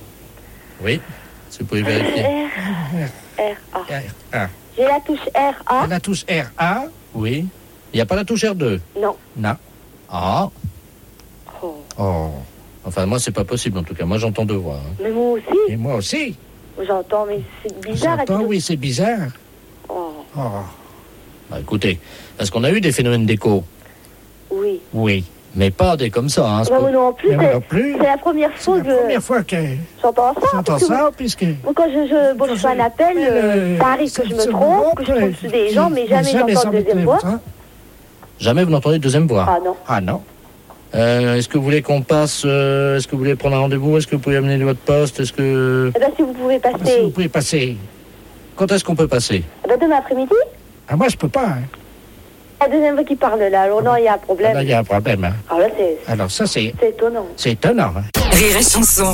Oui. Si vous pouvez vérifier. R, R, A. Ah. J'ai la touche R, A. La touche R A. Oui. Il n'y a pas la touche R deux? Non. Non. Ah. Oh. Oh. Enfin, moi, c'est pas possible, en tout cas. Moi, j'entends deux voix. hein. Mais moi aussi. Et moi aussi. J'entends, mais c'est bizarre. J'entends, à tout- oui, c'est bizarre. Oh. Oh. Bah, écoutez, est-ce qu'on a eu des phénomènes d'écho? Oui. Oui. Mais pas des comme ça, hein. c'est Bah, pas- moi non plus, Mais moi c'est non plus. c'est la première fois que La première fois que j'entends ça. j'entends parce que ça, puisque... moi, quand je, je, bon, je fais un appel, euh, ça arrive que je me trompe, que je tombe sur des gens, mais jamais j'entends sans de deuxième voix. Jamais vous n'entendez de deuxième voix? Ah non. Ah non. Euh, est-ce que vous voulez qu'on passe euh, Est-ce que vous voulez prendre un rendez-vous? Est-ce que vous pouvez amener votre poste? Est-ce que... Eh ben, si vous pouvez Si vous passer, pouvez passer. Quand est-ce qu'on peut passer? eh ben, demain après-midi, Ah, moi, je peux pas. Hein. la deuxième voix qui parle là, alors non, il y a un problème. Là, il y a un problème. Hein. Alors là, c'est Alors, ça, c'est c'est étonnant. c'est étonnant. Hein. Rire et Chanson.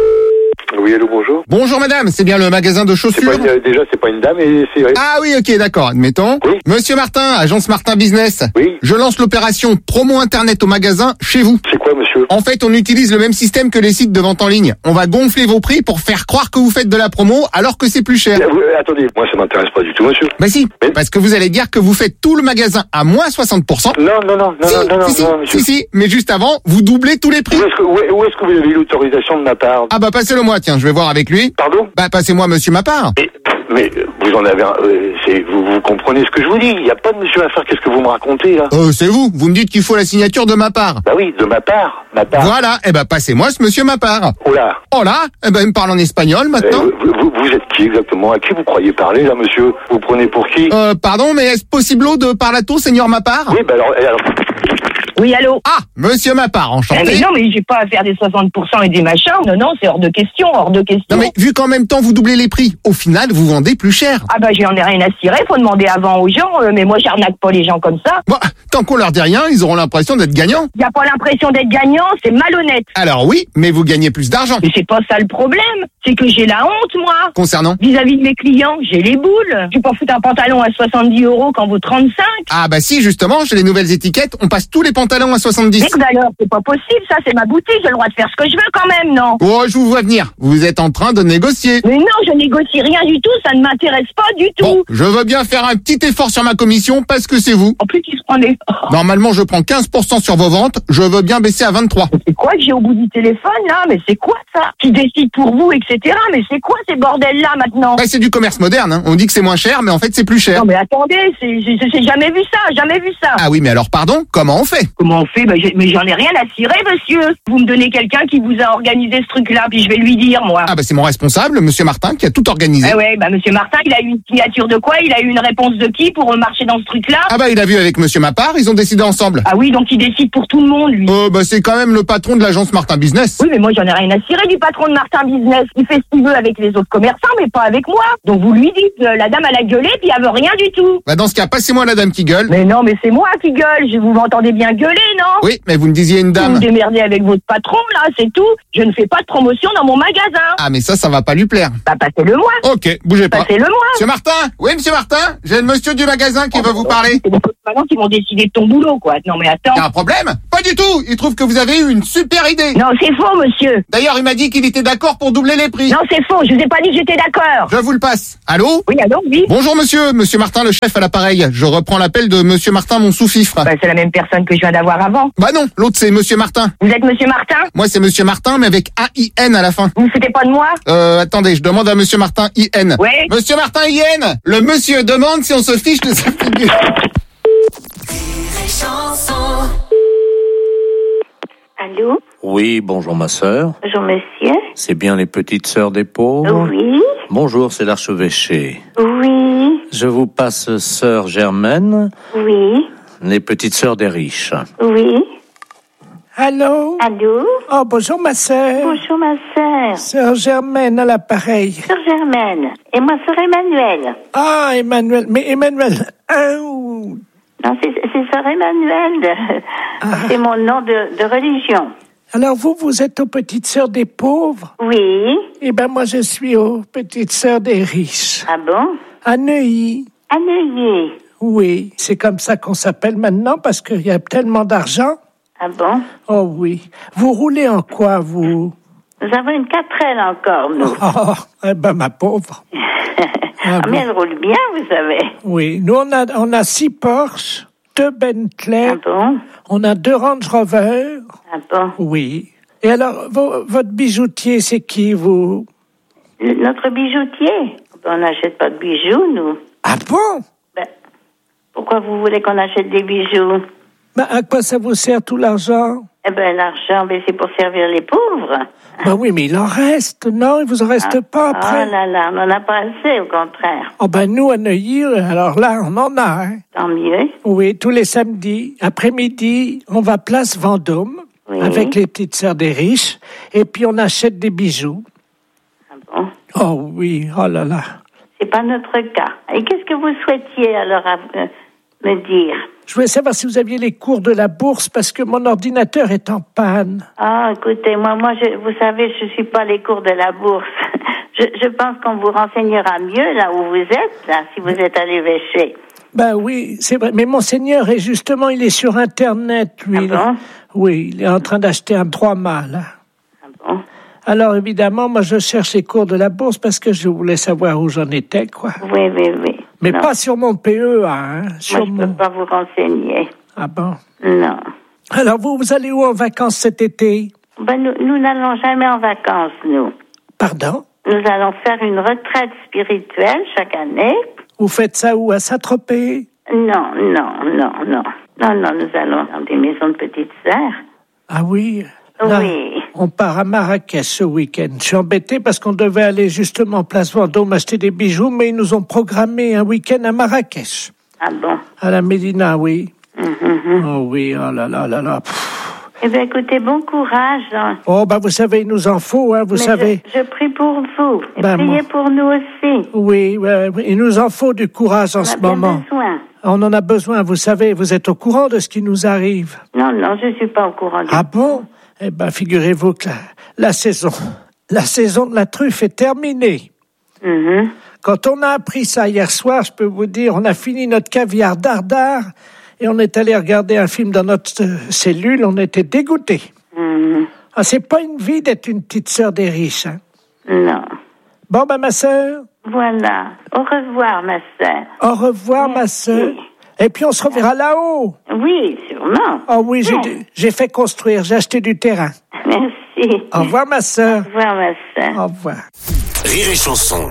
Oui, allô, bonjour. Bonjour madame, c'est bien le magasin de C'est chaussures? pas une, euh, déjà, c'est pas une dame et c'est... Ah oui, ok, d'accord, admettons. Oui. Monsieur Martin, agence Martin Business. Oui. Je lance l'opération promo internet au magasin chez vous. C'est quoi, monsieur? En fait, on utilise le même système que les sites de vente en ligne. On va gonfler vos prix pour faire croire que vous faites de la promo alors que c'est plus cher. Euh, vous- euh, attendez, moi ça m'intéresse pas du tout, monsieur. Bah si, Oui. parce que vous allez dire que vous faites tout le magasin à moins soixante pour cent. Non, non, non, non, Si, non, non, non, si, si, non, monsieur. si, si, mais juste avant, vous doublez tous les prix. Où est-ce que, où est- où est-ce que vous avez eu l'autorisation de ma part? Ah bah passez-le moi, tiens, je vais voir avec lui. Pardon? Bah passez-moi monsieur ma part. Mais, mais vous en avez un... euh, c'est, vous, vous comprenez ce que je vous dis? Il n'y a pas de monsieur à faire, qu'est-ce que vous me racontez, là? Euh, c'est vous, vous me dites qu'il faut la signature de ma part. Bah oui, de ma part, ma part. Voilà, eh ben passez-moi ce monsieur ma part. Oh là. Oh là, eh ben il me parle en espagnol Euh, maintenant. vous, vous- vous êtes qui exactement? À qui vous croyez parler, là, monsieur? Vous prenez pour qui? Euh, pardon, mais est-ce possible de parlato, seigneur ma part? Oui, bah alors... alors... Oui, allô? Ah, monsieur ma part, Eh, enchanté. mais non, mais j'ai pas à faire des soixante pour cent et des machins. Non, non, c'est hors de question, hors de question. Non mais vu qu'en même temps vous doublez les prix, au final vous vendez plus cher. Ah bah j'en ai rien à cirer, faut demander avant aux gens, euh, mais moi j'arnaque pas les gens comme ça. Bon, tant qu'on leur dit rien, ils auront l'impression d'être gagnants. Y a pas l'impression d'être gagnant, c'est malhonnête. Alors oui, mais vous gagnez plus d'argent. Mais c'est pas ça le problème, c'est que j'ai la honte, moi. Concernant? Vis-à-vis de mes clients, j'ai les boules. Je vais pas foutre un pantalon à soixante-dix euros quand vaut trente-cinq. Ah bah si, justement, chez les nouvelles étiquettes, on passe tous les pantalons à soixante-dix. Mais alors, c'est pas possible, ça, c'est ma boutique, j'ai le droit de faire ce que je veux quand même, non? Oh, je vous vois venir. Vous êtes en train de négocier. Mais non, je négocie rien du tout, ça ne m'intéresse pas du tout. Bon, je veux bien faire un petit effort sur ma commission parce que c'est vous. En plus, il se prenait. Normalement, je prends quinze pour cent sur vos ventes. Je veux bien baisser à vingt trente-trois. C'est quoi que j'ai au bout du téléphone, là? Mais c'est quoi ça? Qui décide pour vous, et cetera. Mais c'est quoi ces bordels-là, maintenant? Bah, c'est du commerce moderne, hein. On dit que c'est moins cher, mais en fait, c'est plus cher. Non, mais attendez, c'est, j'ai, j'ai jamais vu ça, jamais vu ça. Ah oui, mais alors, pardon, comment on fait? Comment on fait? Bah, j'ai, mais j'en ai rien à cirer, monsieur. Vous me donnez quelqu'un qui vous a organisé ce truc-là, puis je vais lui dire, moi. Ah bah, c'est mon responsable, monsieur Martin, qui a tout organisé. Ah ouais, bah, monsieur Martin, il a eu une signature de quoi? Il a eu une réponse de qui pour marcher dans ce truc-là? Ah bah, il a vu avec monsieur Mapard, ils ont décidé ensemble. Ah oui, donc il décide pour tout le monde, lui. Oh, bah, c'est quand même le patron de l'agence Martin Business. Oui, mais moi, j'en ai rien à cirer du patron de Martin Business. Il fait ce qu'il veut avec les autres commerçants, mais pas avec moi. Donc vous lui dites, euh, la dame, elle a gueulé, puis elle veut rien du tout. Bah, dans ce cas, passez-moi la dame qui gueule. Mais non, mais c'est moi qui gueule. Je vous m'entendez bien gueuler, non? Oui, mais vous me disiez une dame. Vous vous démerdez avec votre patron, là, c'est tout. Je ne fais pas de promotion dans mon magasin. Ah, mais ça, ça va pas lui plaire. Bah, passez-le-moi. Ok, bougez pas. Passez-le-moi. Monsieur Martin? Oui, monsieur Martin? J'ai le monsieur du magasin qui oh, veut vous parler. C'est les parents qui vont décider de ton boulot, quoi. Non, mais attends. Y'a un problème? Pas du tout. Il trouve que vous avez eu une super idée. Non, c'est faux, monsieur. D'ailleurs, il m'a dit qu'il était d'accord pour doubler les prix. Non, c'est faux. Je vous ai pas dit que j'étais d'accord. Je vous le passe. Allô? Oui, allô, oui. Bonjour, monsieur. Monsieur Martin, le chef à l'appareil. Je reprends l'appel de monsieur Martin, mon sous-fifre. Bah, c'est la même personne que je viens d'avoir avant. Bah non, l'autre c'est monsieur Martin. Vous êtes monsieur Martin? Moi, c'est monsieur Martin, mais avec A I N à la fin. Vous ne foutez pas de moi? Euh, attendez, je demande à monsieur Martin I N. Oui. Monsieur Martin I N, le monsieur demande si on se fiche de sa figure. Allô? Oui, bonjour ma sœur. Bonjour monsieur. C'est bien les petites sœurs des pauvres? Oui. Bonjour, c'est l'archevêché. Oui. Je vous passe sœur Germaine. Oui. Les petites sœurs des riches. Oui. Allô? Allô? Oh, bonjour ma sœur. Bonjour ma sœur. Sœur Germaine à l'appareil. Sœur Germaine. Et moi, sœur Emmanuel. Ah, Emmanuel. Mais Emmanuel... un ou... Non, c'est, c'est sœur Emmanuel. Ah. C'est mon nom de, de religion. Alors vous, vous êtes aux petites sœurs des pauvres? Oui. Eh ben moi, je suis aux petites sœurs des riches. Ah bon? À Neuilly. À Neuilly. Oui, c'est comme ça qu'on s'appelle maintenant parce qu'il y a tellement d'argent. Ah bon? Oh oui. Vous roulez en quoi, vous? Nous avons une quatre L encore, nous. Oh, eh ben ma pauvre. Ah, mais elle roule bien, vous savez. Oui, nous on a, on a six Porsche, deux Bentley. Ah bon? On a deux Range Rover. Ah bon? Oui. Et alors, vo- votre bijoutier, c'est qui, vous? Notre bijoutier? On n'achète pas de bijoux, nous. Ah bon? Ben, pourquoi vous voulez qu'on achète des bijoux? Ben, à quoi ça vous sert tout l'argent? Eh ben, l'argent, ben, c'est pour servir les pauvres. Ben oui, mais il en reste, non? Il vous en reste ah, pas après? Oh là là, on n'en a pas assez, au contraire. Oh ben nous, à Neuilly, alors là, on en a. Hein. Tant mieux. Oui, tous les samedis, après-midi, on va place Vendôme, oui. Avec les petites sœurs des riches, et puis on achète des bijoux. Ah bon? Oh oui, oh là là. C'est pas notre cas. Et qu'est-ce que vous souhaitiez alors à, euh, me dire? Je voulais savoir si vous aviez les cours de la bourse parce que mon ordinateur est en panne. Ah, écoutez, moi, moi, je, vous savez, je suis pas les cours de la bourse. Je, je pense qu'on vous renseignera mieux là où vous êtes, là, si vous êtes à l'évêché. Ben oui, c'est vrai. Mais Monseigneur est justement, il est sur Internet, lui. Ah bon? Oui, il est en train d'acheter un trois-mâts, là. Ah bon? Alors, évidemment, moi, je cherche les cours de la bourse parce que je voulais savoir où j'en étais, quoi. Oui, oui, oui. Mais non. Pas sur mon P E A, hein. Sur moi, je mon... peux pas vous renseigner. Ah bon? Non. Alors, vous, vous allez où en vacances cet été? Ben, nous, nous n'allons jamais en vacances, nous. Pardon? Nous allons faire une retraite spirituelle chaque année. Vous faites ça où? À Saint-Tropez? Non, non, non, non. Non, non, nous allons dans des maisons de petites sœurs. Ah oui? Là, oui. On part à Marrakech ce week-end. Je suis embêté parce qu'on devait aller justement place Vendôme acheter des bijoux, mais ils nous ont programmé un week-end à Marrakech. Ah bon? À la Médina, oui. Mm-hmm. Oh oui, oh là là là là. Eh bien, écoutez, bon courage. Hein. Oh, ben, vous savez, il nous en faut, hein, vous Mais savez. Je, je prie pour vous. Et ben, priez moi... pour nous aussi. Oui, ouais, il nous en faut du courage en On ce a bien moment. Besoin. On en a besoin, vous savez, vous êtes au courant de ce qui nous arrive. Non, non, je ne suis pas au courant. Ah bon? Eh ben, figurez-vous que la, la saison, la saison de la truffe est terminée. Mm-hmm. Quand on a appris ça hier soir, je peux vous dire, on a fini notre caviar dardard et on est allé regarder un film dans notre euh, cellule, on était dégoûtés. Mm-hmm. Ah, c'est pas une vie d'être une petite sœur des riches, hein? Non. Bon, ben, ma sœur. Voilà. Au revoir, ma sœur. Au revoir, Merci. ma sœur. Et puis, on se reverra là-haut. Oui, sûrement. Oh oui, j'ai, j'ai fait construire, j'ai acheté du terrain. Merci. Au revoir, ma sœur. Au revoir, ma sœur. Au revoir. Rire et chanson.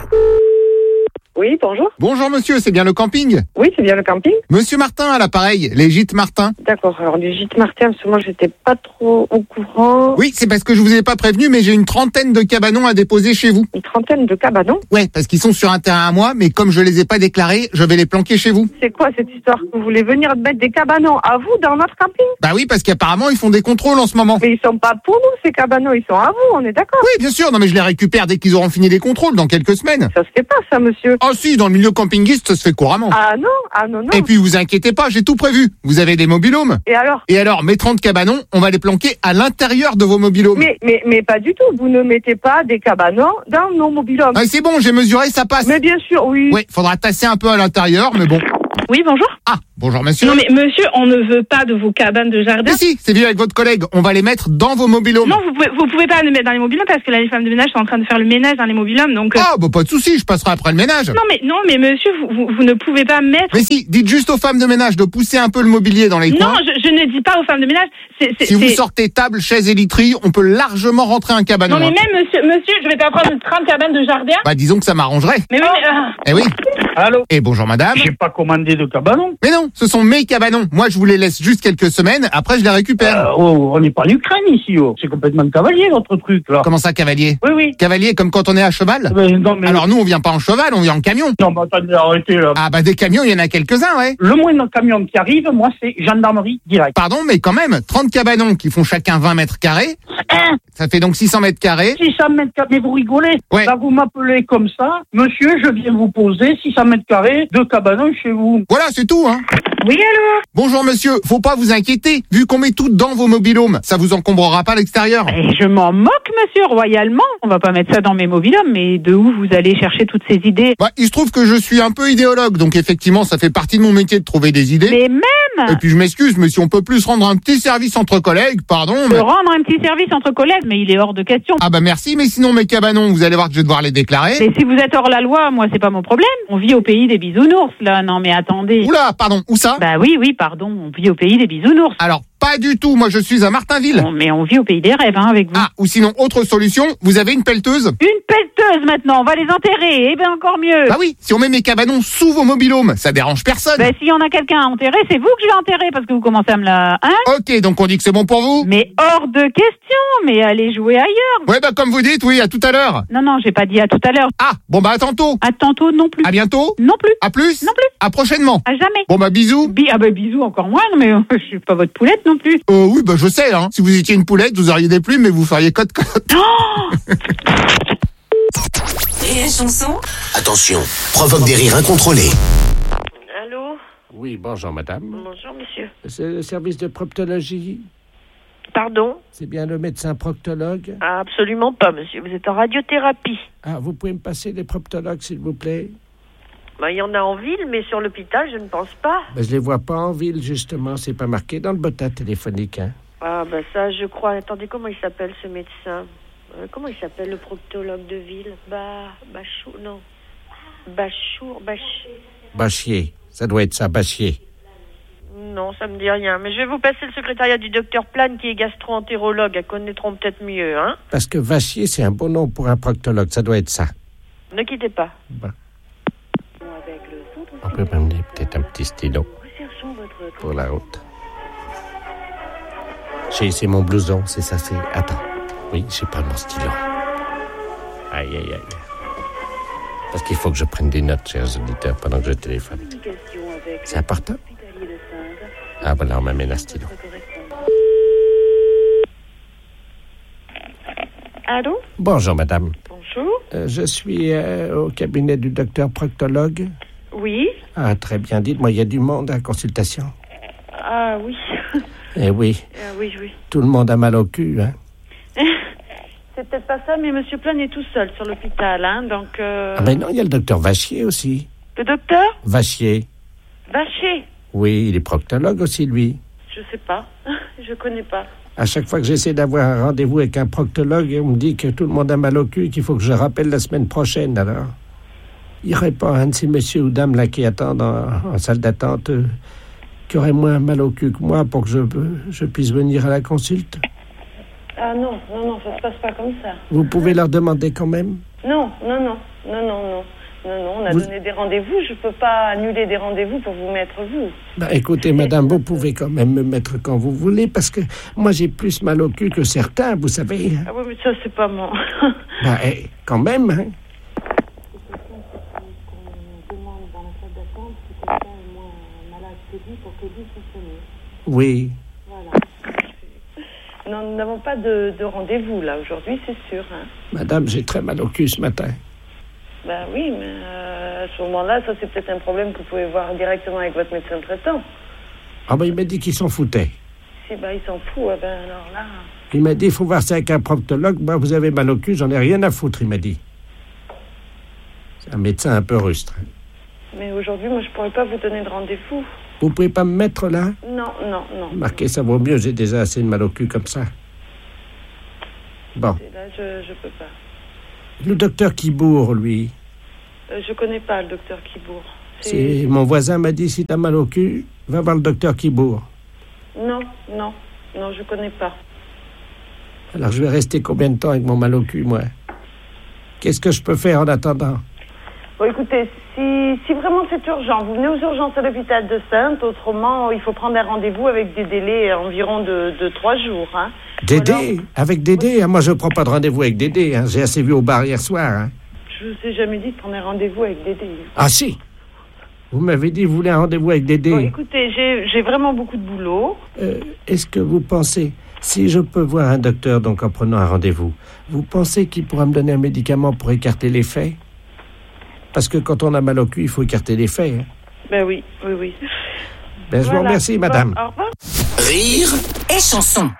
Oui, bonjour. Bonjour monsieur, c'est bien le camping? Oui, c'est bien le camping. Monsieur Martin à l'appareil, les gîtes Martin. D'accord, alors les gîtes Martin, parce que moi j'étais pas trop au courant. Oui, c'est parce que je vous ai pas prévenu, mais j'ai une trentaine de cabanons à déposer chez vous. Une trentaine de cabanons? Ouais, parce qu'ils sont sur un terrain à moi, mais comme je les ai pas déclarés, je vais les planquer chez vous. C'est quoi cette histoire? Vous voulez venir mettre des cabanons à vous dans notre camping? Bah oui, parce qu'apparemment ils font des contrôles en ce moment. Mais ils sont pas pour nous ces cabanons, ils sont à vous, on est d'accord? Oui, bien sûr, non mais je les récupère dès qu'ils auront fini les contrôles, dans quelques semaines. Ça se fait pas ça, monsieur. Ah si, dans le milieu campingiste, ça se fait couramment. Ah non, ah non, non. Et puis vous inquiétez pas, j'ai tout prévu. Vous avez des mobilhomes. Et alors? Et alors, mes trente cabanons, on va les planquer à l'intérieur de vos mobilhomes. Mais, mais, mais pas du tout, vous ne mettez pas des cabanons dans nos mobilhomes. Ah, c'est bon, j'ai mesuré, ça passe. Mais bien sûr, oui. Oui, faudra tasser un peu à l'intérieur, mais bon. Oui, bonjour. Ah, bonjour monsieur. Non mais monsieur, on ne veut pas de vos cabanes de jardin. Mais si, c'est vu avec votre collègue, on va les mettre dans vos mobilhomes. Non, vous pouvez, vous pouvez pas les mettre dans les mobilhomes parce que là, les femmes de ménage sont en train de faire le ménage dans les mobilhomes, donc... Euh... Ah, bah pas de souci, je passerai après le ménage. Non mais, non mais monsieur, vous, vous, vous ne pouvez pas mettre... Mais si, dites juste aux femmes de ménage de pousser un peu le mobilier dans les coins. Non, je, je ne dis pas aux femmes de ménage, c'est... c'est si vous c'est... sortez table, chaise et literie, on peut largement rentrer un cabanon. Non mais même monsieur, monsieur, je vais pas prendre trente cabanes de jardin. Bah disons que ça m'arrangerait. Mais oui, mais... Euh... Eh oui. Allô? Et bonjour madame. J'ai pas commandé de cabanon. Mais non, ce sont mes cabanons. Moi, je vous les laisse juste quelques semaines. Après, je les récupère. Euh, oh, on n'est pas en Ukraine ici. Oh. C'est complètement cavalier, votre truc, là. Comment ça, cavalier? Oui, oui. Cavalier, comme quand on est à cheval? Mais non, mais... Alors nous, on vient pas en cheval, on vient en camion. Non, mais attendez, arrêtez, là. Ah bah des camions, il y en a quelques-uns, ouais. Le moindre camion qui arrive, moi, c'est gendarmerie direct. Pardon, mais quand même, trente cabanons qui font chacun vingt mètres carrés. Hein? Ça fait donc six cents mètres carrés. six cents mètres carrés, mais vous rigolez? Ouais. Là, vous m'appelez comme ça. Monsieur, je viens vous poser six cents mètres carrés de cabanon chez vous. Voilà, c'est tout, hein. Oui, allô? Bonjour monsieur, faut pas vous inquiéter, vu qu'on met tout dans vos mobilhomes, ça vous encombrera pas l'extérieur. Et je m'en moque, monsieur, royalement. On va pas mettre ça dans mes mobilhomes, mais de où vous allez chercher toutes ces idées? Bah, il se trouve que je suis un peu idéologue, donc effectivement, ça fait partie de mon métier de trouver des idées. Mais même! Et puis je m'excuse, mais si on peut plus rendre un petit service entre collègues, pardon, De mais... rendre un petit service entre collègues, mais il est hors de question. Ah bah merci, mais sinon mes cabanons, vous allez voir que je vais devoir les déclarer. Mais si vous êtes hors la loi, moi, c'est pas mon problème. On vit au pays des bisounours, là. Non, mais attendez. Oula, pardon, où ça? Bah oui, oui, pardon. On vit au pays des bisounours. Alors, pas du tout, moi je suis à Martinville. Bon, mais on vit au pays des rêves, hein, avec vous. Ah, ou sinon, autre solution, vous avez une pelleteuse? Une pelleteuse, maintenant. On va les enterrer. Eh ben, encore mieux. Bah oui, si on met mes cabanons sous vos mobilhomes, ça dérange personne. Bah, s'il y en a quelqu'un à enterrer, c'est vous que je vais enterrer, parce que vous commencez à me la... Hein? Ok, donc on dit que c'est bon pour vous? Mais hors de question. Mais allez jouer ailleurs. Ouais, bah comme vous dites, oui, à tout à l'heure. Non, non, j'ai pas dit à tout à l'heure. Ah, bon bah à tantôt. À tantôt, non plus. À bientôt. Non plus. À plus. Non plus. À prochainement. À jamais. Bon bah bisous. Bi- ah bah bisous encore moins, mais euh, je suis pas votre poulette non plus. Euh, oui, bah je sais, hein. Si vous étiez une poulette, vous auriez des plumes, mais vous feriez cote-cote. Oh Rire et chanson. Attention, provoque des rires incontrôlés. Allô? Oui, bonjour madame. Bonjour, monsieur. C'est le service de proctologie. Pardon? C'est bien le médecin proctologue? Ah, absolument pas, monsieur. Vous êtes en radiothérapie. Ah, vous pouvez me passer les proctologues, s'il vous plaît? Bah, il y en a en ville, mais sur l'hôpital, je ne pense pas. Ben, je les vois pas en ville, justement. C'est pas marqué dans le bottin téléphonique, hein. Ah, bah ça, je crois. Attendez, comment il s'appelle, ce médecin? euh, Comment il s'appelle, le proctologue de ville? Bah... Bachou... Non. Bachour... Bach... Bachier. Ça doit être ça, Bachier. Non, ça me dit rien. Mais je vais vous passer le secrétariat du docteur Plane, qui est gastro-entérologue. Elles connaîtront peut-être mieux, hein. Parce que Vachier, c'est un bon nom pour un proctologue. Ça doit être ça. Ne quittez pas. Bon. On peut m'amener peut-être un petit stylo pour la route. J'ai, c'est mon blouson, c'est ça, c'est... Attends. Oui, j'ai pas mon stylo. Aïe, aïe, aïe. Parce qu'il faut que je prenne des notes, chers auditeurs, pendant que je téléphone. C'est important? Ah, voilà, on m'amène un stylo. Allô? Bonjour, madame. Bonjour. Euh, je suis euh, au cabinet du docteur proctologue. Oui. Ah, très bien. Dites-moi, il y a du monde à la consultation? Ah, oui. Eh oui. Ah, oui, oui. Tout le monde a mal au cul, hein? C'est peut-être pas ça, mais Monsieur Plane est tout seul sur l'hôpital, hein, donc... Euh... Ah ben non, il y a le docteur Vachier aussi. Le docteur? Vachier. Vachier? Oui, il est proctologue aussi, lui. Je sais pas. Je connais pas. À chaque fois que j'essaie d'avoir un rendez-vous avec un proctologue, on me dit que tout le monde a mal au cul, qu'il faut que je rappelle la semaine prochaine, alors. Il n'y aurait pas un de ces messieurs ou dames là qui attendent en, en salle d'attente. Euh, qui auraient moins mal au cul que moi pour que je, je puisse venir à la consulte? Ah non, non, non, ça se passe pas comme ça. Vous pouvez leur demander quand même? Non, non, non, non, non, non. Non, non, on a Vous- donné des rendez-vous. Je peux pas annuler des rendez-vous pour vous mettre vous. Bah, écoutez, madame, vous pouvez quand même me mettre quand vous voulez, parce que moi, j'ai plus mal au cul que certains, vous savez. Ah oui, mais ça, c'est pas moi. Bah, eh, quand même, hein. Oui. Non, nous n'avons pas de, de rendez-vous, là, aujourd'hui, c'est sûr. Hein. Madame, j'ai très mal au cul ce matin. Ben oui, mais euh, à ce moment-là, ça, c'est peut-être un problème que vous pouvez voir directement avec votre médecin traitant. Ah ben, il m'a dit qu'il s'en foutait. Si, ben, il s'en fout, eh ben alors là... Il m'a dit, il faut voir ça avec un proctologue. Moi, vous avez mal au cul, j'en ai rien à foutre, il m'a dit. C'est un médecin un peu rustre. Mais aujourd'hui, moi, je pourrais pas vous donner de rendez-vous. Vous pouvez pas me mettre là? Non, non, non. Marquez, ça vaut mieux, j'ai déjà assez de mal au cul comme ça. Bon. Là, je, je peux pas. Le docteur Kibourg, lui, Euh, je connais pas le docteur Kibourg. c'est mon voisin m'a dit, si t'as mal au cul, va voir le docteur Kibourg. Non, non, non, je connais pas. Alors je vais rester combien de temps avec mon mal au cul, moi? Qu'est-ce que je peux faire en attendant? Bon, écoutez, si, si vraiment c'est urgent, vous venez aux urgences à l'hôpital de Sainte. Autrement, il faut prendre un rendez-vous avec des délais environ de, de trois jours. Hein. Dédé? Avec Dédé? Ah, moi, je prends pas de rendez-vous avec Dédé. Hein. J'ai assez vu au bar hier soir. Hein. Je vous ai jamais dit de prendre un rendez-vous avec Dédé. Ah si! Vous m'avez dit, vous voulez un rendez-vous avec Dédé. Bon, écoutez, j'ai, j'ai vraiment beaucoup de boulot. Euh, est-ce que vous pensez, si je peux voir un docteur donc en prenant un rendez-vous, vous pensez qu'il pourra me donner un médicament pour écarter l'effet? Parce que quand on a mal au cul, il faut écarter l'effet. Hein. Ben oui, oui, oui. Ben, je vous Voilà. remercie, madame. Bon, au revoir. Rire et chanson.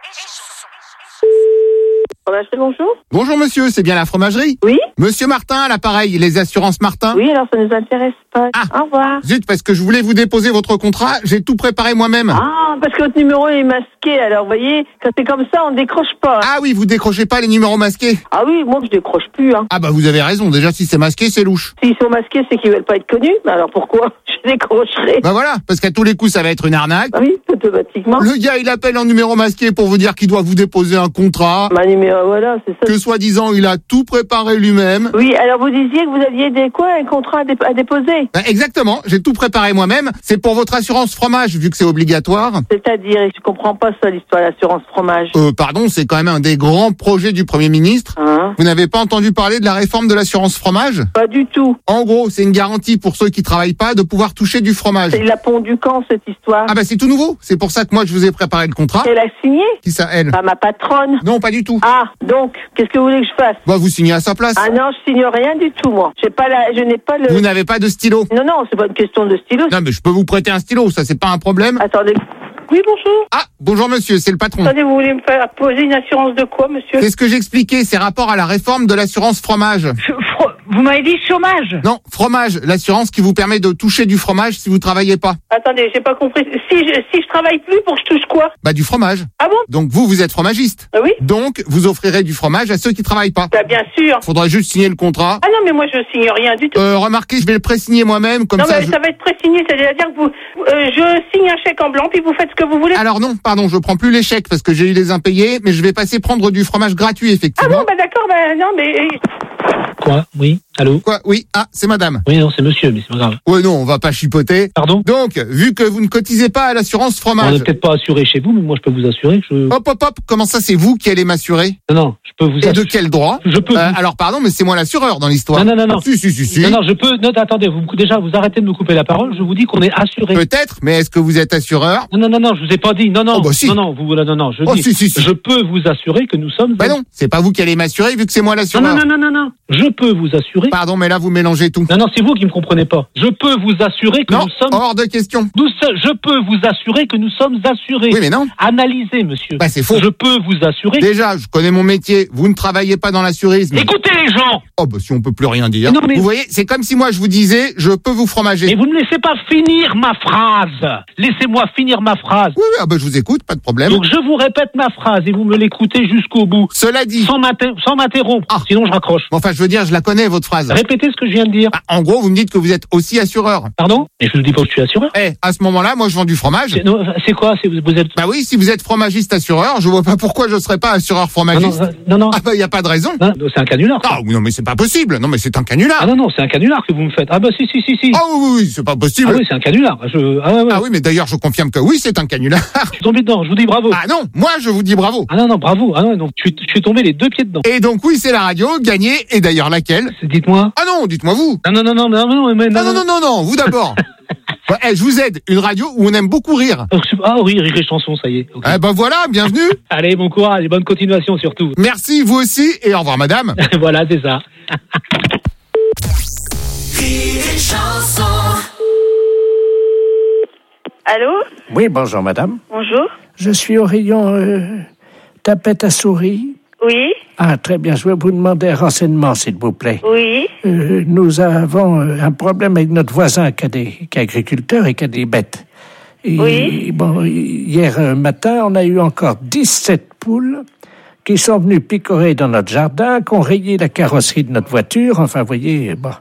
Fromagerie, bonjour. Bonjour monsieur, c'est bien la fromagerie? Oui. Monsieur Martin à l'appareil, les assurances Martin? Oui, alors ça nous intéresse pas. Ah. Au revoir. Zut, parce que je voulais vous déposer votre contrat, j'ai tout préparé moi-même. Ah, parce que votre numéro est masqué, alors vous voyez, quand c'est comme ça, on décroche pas. Ah oui, vous décrochez pas les numéros masqués? Ah oui, moi je décroche plus. Hein. Ah bah vous avez raison, déjà si c'est masqué, c'est louche. S'ils sont masqués, c'est qu'ils veulent pas être connus. Mais alors pourquoi je décrocherai? Bah voilà, parce qu'à tous les coups ça va être une arnaque. Ah oui, automatiquement. Le gars il appelle en numéro masqué pour vous dire qu'il doit vous déposer un contrat. Ma numéro, voilà, c'est ça. Que soi-disant il a tout préparé lui-même. Oui, alors vous disiez que vous aviez des quoi, un contrat à, dé- à déposer? Bah, exactement, j'ai tout préparé moi-même. C'est pour votre assurance fromage, vu que c'est obligatoire. C'est-à-dire, je comprends pas ça, l'histoire de l'assurance fromage. Euh, pardon, c'est quand même un des grands projets du Premier ministre. Hein? Vous n'avez pas entendu parler de la réforme de l'assurance fromage? Pas du tout. En gros, c'est une garantie pour ceux qui travaillent pas de pouvoir toucher du fromage. Il a pondu quand, cette histoire? Ah bah c'est tout nouveau. C'est pour ça que moi je vous ai préparé le contrat. Elle a signé? Qui ça, elle? Pas ma patronne. Non, pas du tout. Ah, donc, qu'est-ce que vous voulez que je fasse? Bah vous signez à sa place. Ah non, je signe rien du tout, moi. J'ai pas la, je n'ai pas le... Vous n'avez pas de stylo? Non, non, c'est pas une question de stylo. Non mais je peux vous prêter un stylo, ça c'est pas un problème. Attendez. Oui, bonjour. Ah, bonjour monsieur, c'est le patron. Attendez, vous voulez me faire poser une assurance de quoi, monsieur? C'est ce que j'expliquais, c'est rapport à la réforme de l'assurance fromage. Vous m'avez dit chômage? Non, fromage, l'assurance qui vous permet de toucher du fromage si vous travaillez pas. Attendez, j'ai pas compris. Si je, si je travaille plus, pour que je touche quoi? Bah du fromage. Ah bon? Donc vous, vous êtes fromagiste. Ah oui? Donc vous offrirez du fromage à ceux qui travaillent pas. Bah bien sûr. Faudra juste signer le contrat. Ah non, mais moi je signe rien du tout. Euh, remarquez, je vais le pré-signer moi-même, comme non, ça. mais je... ça va être pré-signé, c'est-à-dire que vous, euh, je signe un chèque en blanc, puis vous faites ce que vous voulez. Alors non, pardon, je prends plus les chèques parce que j'ai eu les impayés, mais je vais passer prendre du fromage gratuit, Ah effectivement. bon, bah d'accord, bah non, mais... Quoi? Oui? Allô? Quoi? Oui. Ah, c'est madame. Oui, non, c'est monsieur, mais c'est pas grave. Ouais, non, on va pas chipoter. Pardon? Donc, vu que vous ne cotisez pas à l'assurance On fromage. n'est peut-être pas assuré chez vous, mais moi, je peux vous assurer que je... Hop, hop, hop, comment ça, c'est vous qui allez m'assurer? Non, non, je peux vous Et assurer. de quel droit? Je peux. Euh, alors, pardon, mais c'est moi l'assureur dans l'histoire. Non, non, non, non. Si, si, si, si. Non, non, je peux. Non, attendez, vous, déjà, vous arrêtez de me couper la parole. Je vous dis qu'on est assuré. Peut-être, mais est-ce que vous êtes assureur? Non, non, non, non, je vous ai pas dit. Non, non. Oh, bah, si. Non, non, vous, voilà, non, non, je Oh, dis. si, si, si. Je peux vous assurer que nous sommes. Bah non, c'est pas vous qui allez m'assurer vu que c'est moi Non, l'assureur. non, non, non, non, non. Je peux vous assurer. Pardon, mais là, vous mélangez tout. Non, non, c'est vous qui me comprenez pas. Je peux vous assurer que Non, nous sommes. hors de question. Nous so- je peux vous assurer que nous sommes assurés. Oui, mais non. Analysez, monsieur. Bah, c'est faux. Je peux vous assurer. Déjà, je connais mon métier. Vous ne travaillez pas dans l'assurisme. Écoutez les gens. Oh, bah, si on peut plus rien dire. Non, mais- Vous voyez, c'est comme si moi, je vous disais, je peux vous fromager. Mais vous ne laissez pas finir ma phrase. Laissez-moi finir ma phrase. Oui, oui, ah bah, je vous écoute, pas de problème. Donc je vous répète ma phrase et vous me l'écoutez jusqu'au bout. Cela dit. Sans m'inter- sans m'interrompre. Ah. Sinon je raccroche. Enfin, je veux dire, je la connais, votre phrase. phrase. Répétez ce que je viens de dire. Ah, en gros, vous me dites que vous êtes aussi assureur. Pardon? Et je ne dis pas que je suis assureur. Eh, à ce moment-là, moi, je vends du fromage. C'est, non, c'est quoi? C'est, vous êtes... Bah oui, si vous êtes fromagiste assureur, je vois pas pourquoi je serais pas assureur fromagiste. Non, non, non. non. Ah bah, y a pas de raison. Non, non, c'est un canular. Ah non, mais c'est pas possible. Non, mais c'est un canular. Ah non, non, c'est un canular que vous me faites. Ah bah si, si, si, si. Ah oui, oui, oui, c'est pas possible. Ah oui, c'est un canular. Je... Ah, ouais, ouais. Ah oui, mais d'ailleurs, je confirme que oui, c'est un canular. Je suis tombé dedans, je vous dis bravo. Ah non, moi, je vous dis bravo. Ah non, non, bravo. Ah non, donc je suis, je suis tombé les deux pieds dedans. Et donc oui, c'est la radio, gagnée, et d'ailleurs laquelle? Dites-moi. Ah non, dites-moi vous. Non, non, non, non, non, non, mais non, non, non, non, non, vous d'abord. Ouais, eh, je vous aide, une radio où on aime beaucoup rire. Ah oui, rire et chanson, ça y est. Okay. Eh ben voilà, bienvenue. Allez, bon courage et bonne continuation surtout. Merci, vous aussi, et au revoir madame. Voilà, c'est ça. Rire et chanson. Allô? Oui, bonjour madame. Bonjour. Je suis au rayon euh, tapette à souris. Oui. Ah, très bien. Je vais vous demander un renseignement, s'il vous plaît. Oui. Euh, nous avons euh, un problème avec notre voisin qui, a des, qui est agriculteur et qui a des bêtes. Et, oui. Bon, hier euh, matin, on a eu encore dix-sept poules qui sont venues picorer dans notre jardin, qui ont rayé la carrosserie de notre voiture. Enfin, vous voyez, bon.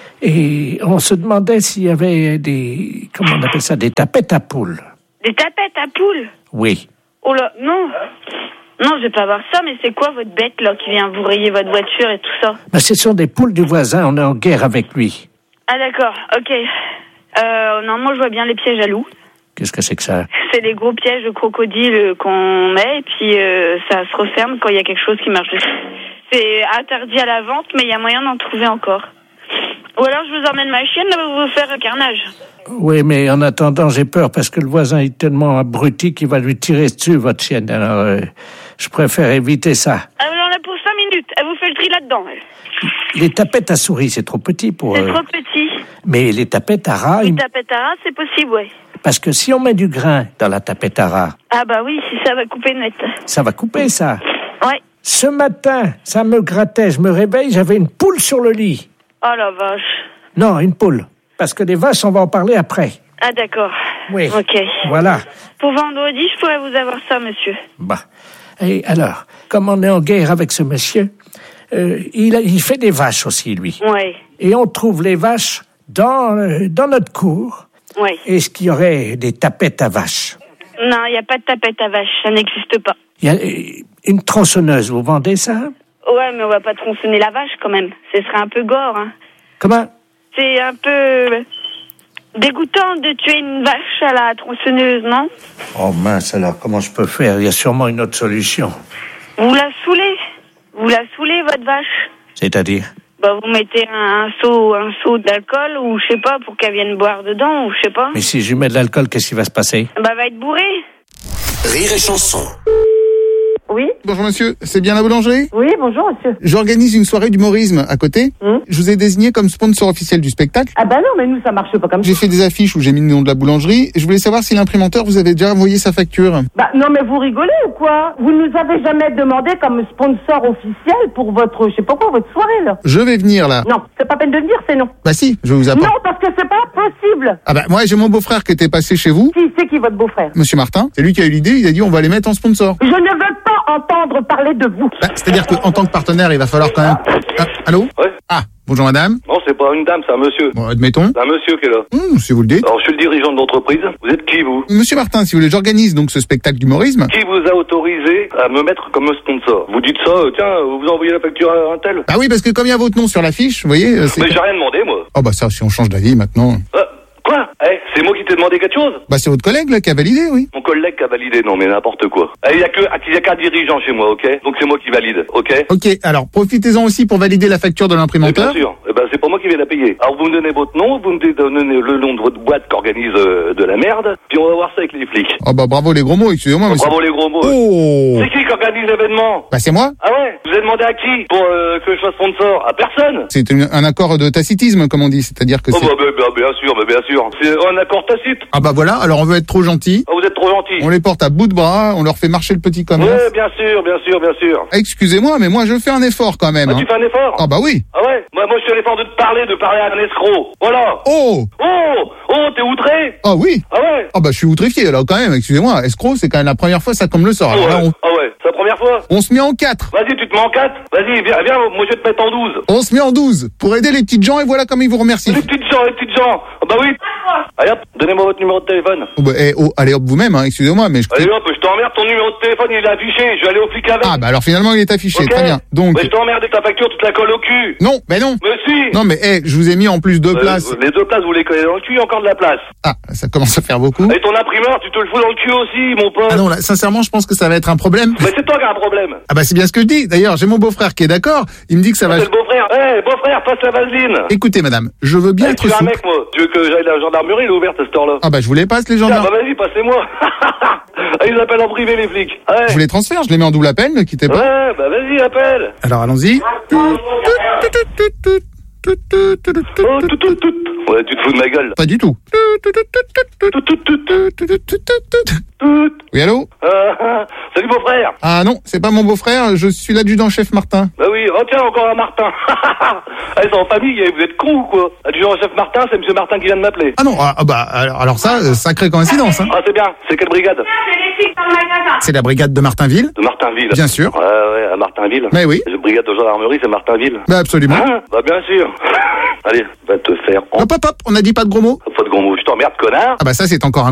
Et on se demandait s'il y avait des... Comment on appelle ça? Des tapettes à poules. Des tapettes à poules? Oui. Oh là, non. Non, je vais pas voir ça, mais c'est quoi votre bête, là, qui vient vous rayer votre voiture et tout ça? Ben, ce sont des poules du voisin, on est en guerre avec lui. Ah, d'accord, ok. Euh, non, moi, je vois bien les pièges à loups. Qu'est-ce que c'est que ça? C'est les gros pièges de crocodile qu'on met, et puis euh, ça se referme quand il y a quelque chose qui marche dessus. C'est interdit à la vente, mais il y a moyen d'en trouver encore. Ou alors, je vous emmène ma chienne, là, vous vous faire un carnage. Oui, mais en attendant, j'ai peur parce que le voisin est tellement abruti qu'il va lui tirer dessus, votre chienne. Alors, euh, je préfère éviter ça. Elle en a pour cinq minutes. Elle vous fait le tri là-dedans. Elle. Les tapettes à souris, c'est trop petit pour... C'est euh... trop petit. Mais les tapettes à rat... Les ils... tapettes à rat, c'est possible, oui. Parce que si on met du grain dans la tapette à rat... Ah bah oui, si ça va couper net. Ça va couper, ça. Ouais. Ce matin, ça me grattait. Je me réveille, j'avais une poule sur le lit. Oh la vache. Non, une poule. Parce que les vaches, on va en parler après. Ah d'accord. Oui. Ok. Voilà. Pour vendredi, je pourrais vous avoir ça, monsieur. Bah. Et alors, comme on est en guerre avec ce monsieur, euh, il, a, il fait des vaches aussi, lui. Oui. Et on trouve les vaches dans, euh, dans notre cour. Oui. Est-ce qu'il y aurait des tapettes à vaches? Non, il n'y a pas de tapette à vache, ça n'existe pas. Il y a euh, une tronçonneuse, vous vendez ça? Ouais, mais on va pas tronçonner la vache quand même. Ce serait un peu gore, hein. Comment? C'est un peu dégoûtant de tuer une vache à la tronçonneuse, non? Oh mince, alors comment je peux faire? Il y a sûrement une autre solution. Vous la saoulez. Vous la saoulez, votre vache. C'est-à-dire? Bah, vous mettez un, un seau, un seau d'alcool, ou je sais pas, pour qu'elle vienne boire dedans, ou je sais pas. Mais si je lui mets de l'alcool, qu'est-ce qui va se passer? Bah, elle va être bourrée. Rire et chanson. Oui. Bonjour monsieur, c'est bien la boulangerie? Oui, bonjour monsieur. J'organise une soirée d'humorisme à côté. Hum. Je vous ai désigné comme sponsor officiel du spectacle. Ah bah non, mais nous ça marche pas comme ça. J'ai fait des affiches où j'ai mis le nom de la boulangerie. Je voulais savoir si l'imprimanteur vous avait déjà envoyé sa facture. Bah non mais vous rigolez ou quoi? Vous nous avez jamais demandé comme sponsor officiel pour votre, je sais pas quoi, votre soirée là. Je vais venir là. Non, c'est pas peine de le dire, c'est non. Bah si, je vous apporte. Non, parce que c'est pas possible. Ah bah moi j'ai mon beau-frère qui était passé chez vous. Qui c'est qui votre beau-frère? Monsieur Martin, c'est lui qui a eu l'idée, il a dit on va les mettre en sponsor. Je ne veux pas entendre parler de vous. Bah, c'est-à-dire qu'en tant que partenaire, il va falloir quand même... Ah, allô? Ouais. Ah, bonjour madame. Non, c'est pas une dame, c'est un monsieur. Bon, admettons. C'est un monsieur qui est là. Mmh, si vous le dites. Alors, je suis le dirigeant de l'entreprise. Vous êtes qui, vous? Monsieur Martin, si vous voulez, j'organise donc ce spectacle d'humorisme. Qui vous a autorisé à me mettre comme sponsor? Vous dites ça, euh, tiens, vous vous envoyez la facture à un tel? Ah oui, parce que comme il y a votre nom sur l'affiche, vous voyez... euh, c'est... Mais j'ai rien demandé, moi. Oh bah ça, si on change d'avis maintenant... Euh, quoi? Eh, c'est moi qui t'ai demandé quelque chose? Bah c'est votre collègue là qui a validé, oui. Mon collègue qui a validé, non mais n'importe quoi. Il eh, y a que, il y a qu'un dirigeant chez moi, ok? Donc c'est moi qui valide, ok? Ok, alors profitez-en aussi pour valider la facture de Eh l'imprimanteur. bien sûr. Eh ben, c'est pas moi qui vais la payer. Alors vous me donnez votre nom, vous me donnez le nom de votre boîte qui organise euh, de la merde, puis on va voir ça avec les flics. Oh bah bravo les gros mots, excusez-moi. Oh, mais bravo c'est... les gros mots. Oh. C'est qui qui organise l'événement? Bah c'est moi. Ah ouais? Vous avez demandé à qui pour euh, que je sois sponsor? À personne. C'est une- un accord de tacitisme, comme on dit, c'est-à-dire que Oh c'est... bah, bah, bah, bien sûr, bah, bien sûr. C'est un accord tacite. Ah bah voilà, alors on veut être trop gentil. Ah, vous êtes trop gentil. gentil. On les porte à bout de bras, on leur fait marcher le petit commerce. Ouais, bien sûr, bien sûr, bien sûr. Excusez-moi, mais moi je fais un effort quand même. Ah, hein. tu fais un effort? Ah bah oui. Ah ouais? Moi, moi je fais l'effort de te parler, de parler à un escroc. Voilà. Oh Oh Oh, t'es outré? Ah oui. Ah ouais? Ah bah je suis outrifié là quand même, excusez-moi. Escroc, c'est quand même la première fois ça qu'on me le sort. Ah Alors ouais, là, on, ah ouais. c'est la première fois? on se met en quatre. Vas-y, tu te mets en quatre? Vas-y, viens, viens, moi je vais te mettre en douze. On se met en douze pour aider les petites gens et voilà comme ils vous remercient. Les petites gens, les petites gens. Ah bah oui. Allez hop, donnez-moi votre numéro de téléphone. Oh bah, eh, oh, allez hop vous-même, hein, excusez-moi, mais je... Allez hop, je t'emmerde, ton numéro de téléphone il est affiché, je vais aller au flic avec. Ah bah alors finalement il est affiché, Ok. très bien. Donc... Mais je t'emmerde avec ta facture, tu te la colles au cul. Non, mais non. Mais si. Non mais eh, je vous ai mis en plus deux Euh, places. Les deux places, vous les collez dans le cul, il y a encore de la place. Ah, ça commence à faire beaucoup. Et ton imprimeur, tu te le fous dans le cul aussi, mon pote. Ah non, là, sincèrement, je pense que ça va être un problème. Mais c'est toi qui as un problème. Ah bah c'est bien ce que je dis. D'ailleurs, j'ai mon beau-frère qui est d'accord. Il me dit que ça va... C'est le beau-frère. Eh, beau-frère, passe la vaseline. Écoutez, madame, je veux bien Eh, être tu es un souple. mec, moi. Tu veux que j'aille à la gendarmerie, il est ouverte à cette heure-là. Ah bah je vous les passe, les Tiens, gendarmes. bah vas-y, passez-moi. Ah, ils appellent en privé, les flics. Ouais. Je vous les transfère, je les mets en double appel, ne quittez pas. Ouais, bah vas-y, appelle. Alors allons-y. Oh, tout, tout, tout. Ouais, tu te fous de ma gueule. Pas du tout. Oui, allô? Euh, salut, beau-frère. Ah non, c'est pas mon beau-frère, je suis l'adjudant-chef Martin. Bah oui, oh tiens, encore un Martin. Allez, c'est en famille, vous êtes con ou quoi? Adjudant-chef Martin, c'est monsieur Martin qui vient de m'appeler. Ah non, ah, ah bah alors, alors ça, euh, sacrée coïncidence. Hein. Ah, c'est bien. C'est quelle brigade? C'est la brigade de Martinville. De Martinville. Bien sûr. Ouais, ouais, à Martinville. Mais oui. La brigade de gendarmerie, c'est Martinville. Bah absolument. Hein? Bah bien sûr. Allez, va te faire en... Hop hop hop, on a dit pas de gros mots. Pas de gros mots, je t'emmerde, connard. Ah bah ça c'est encore un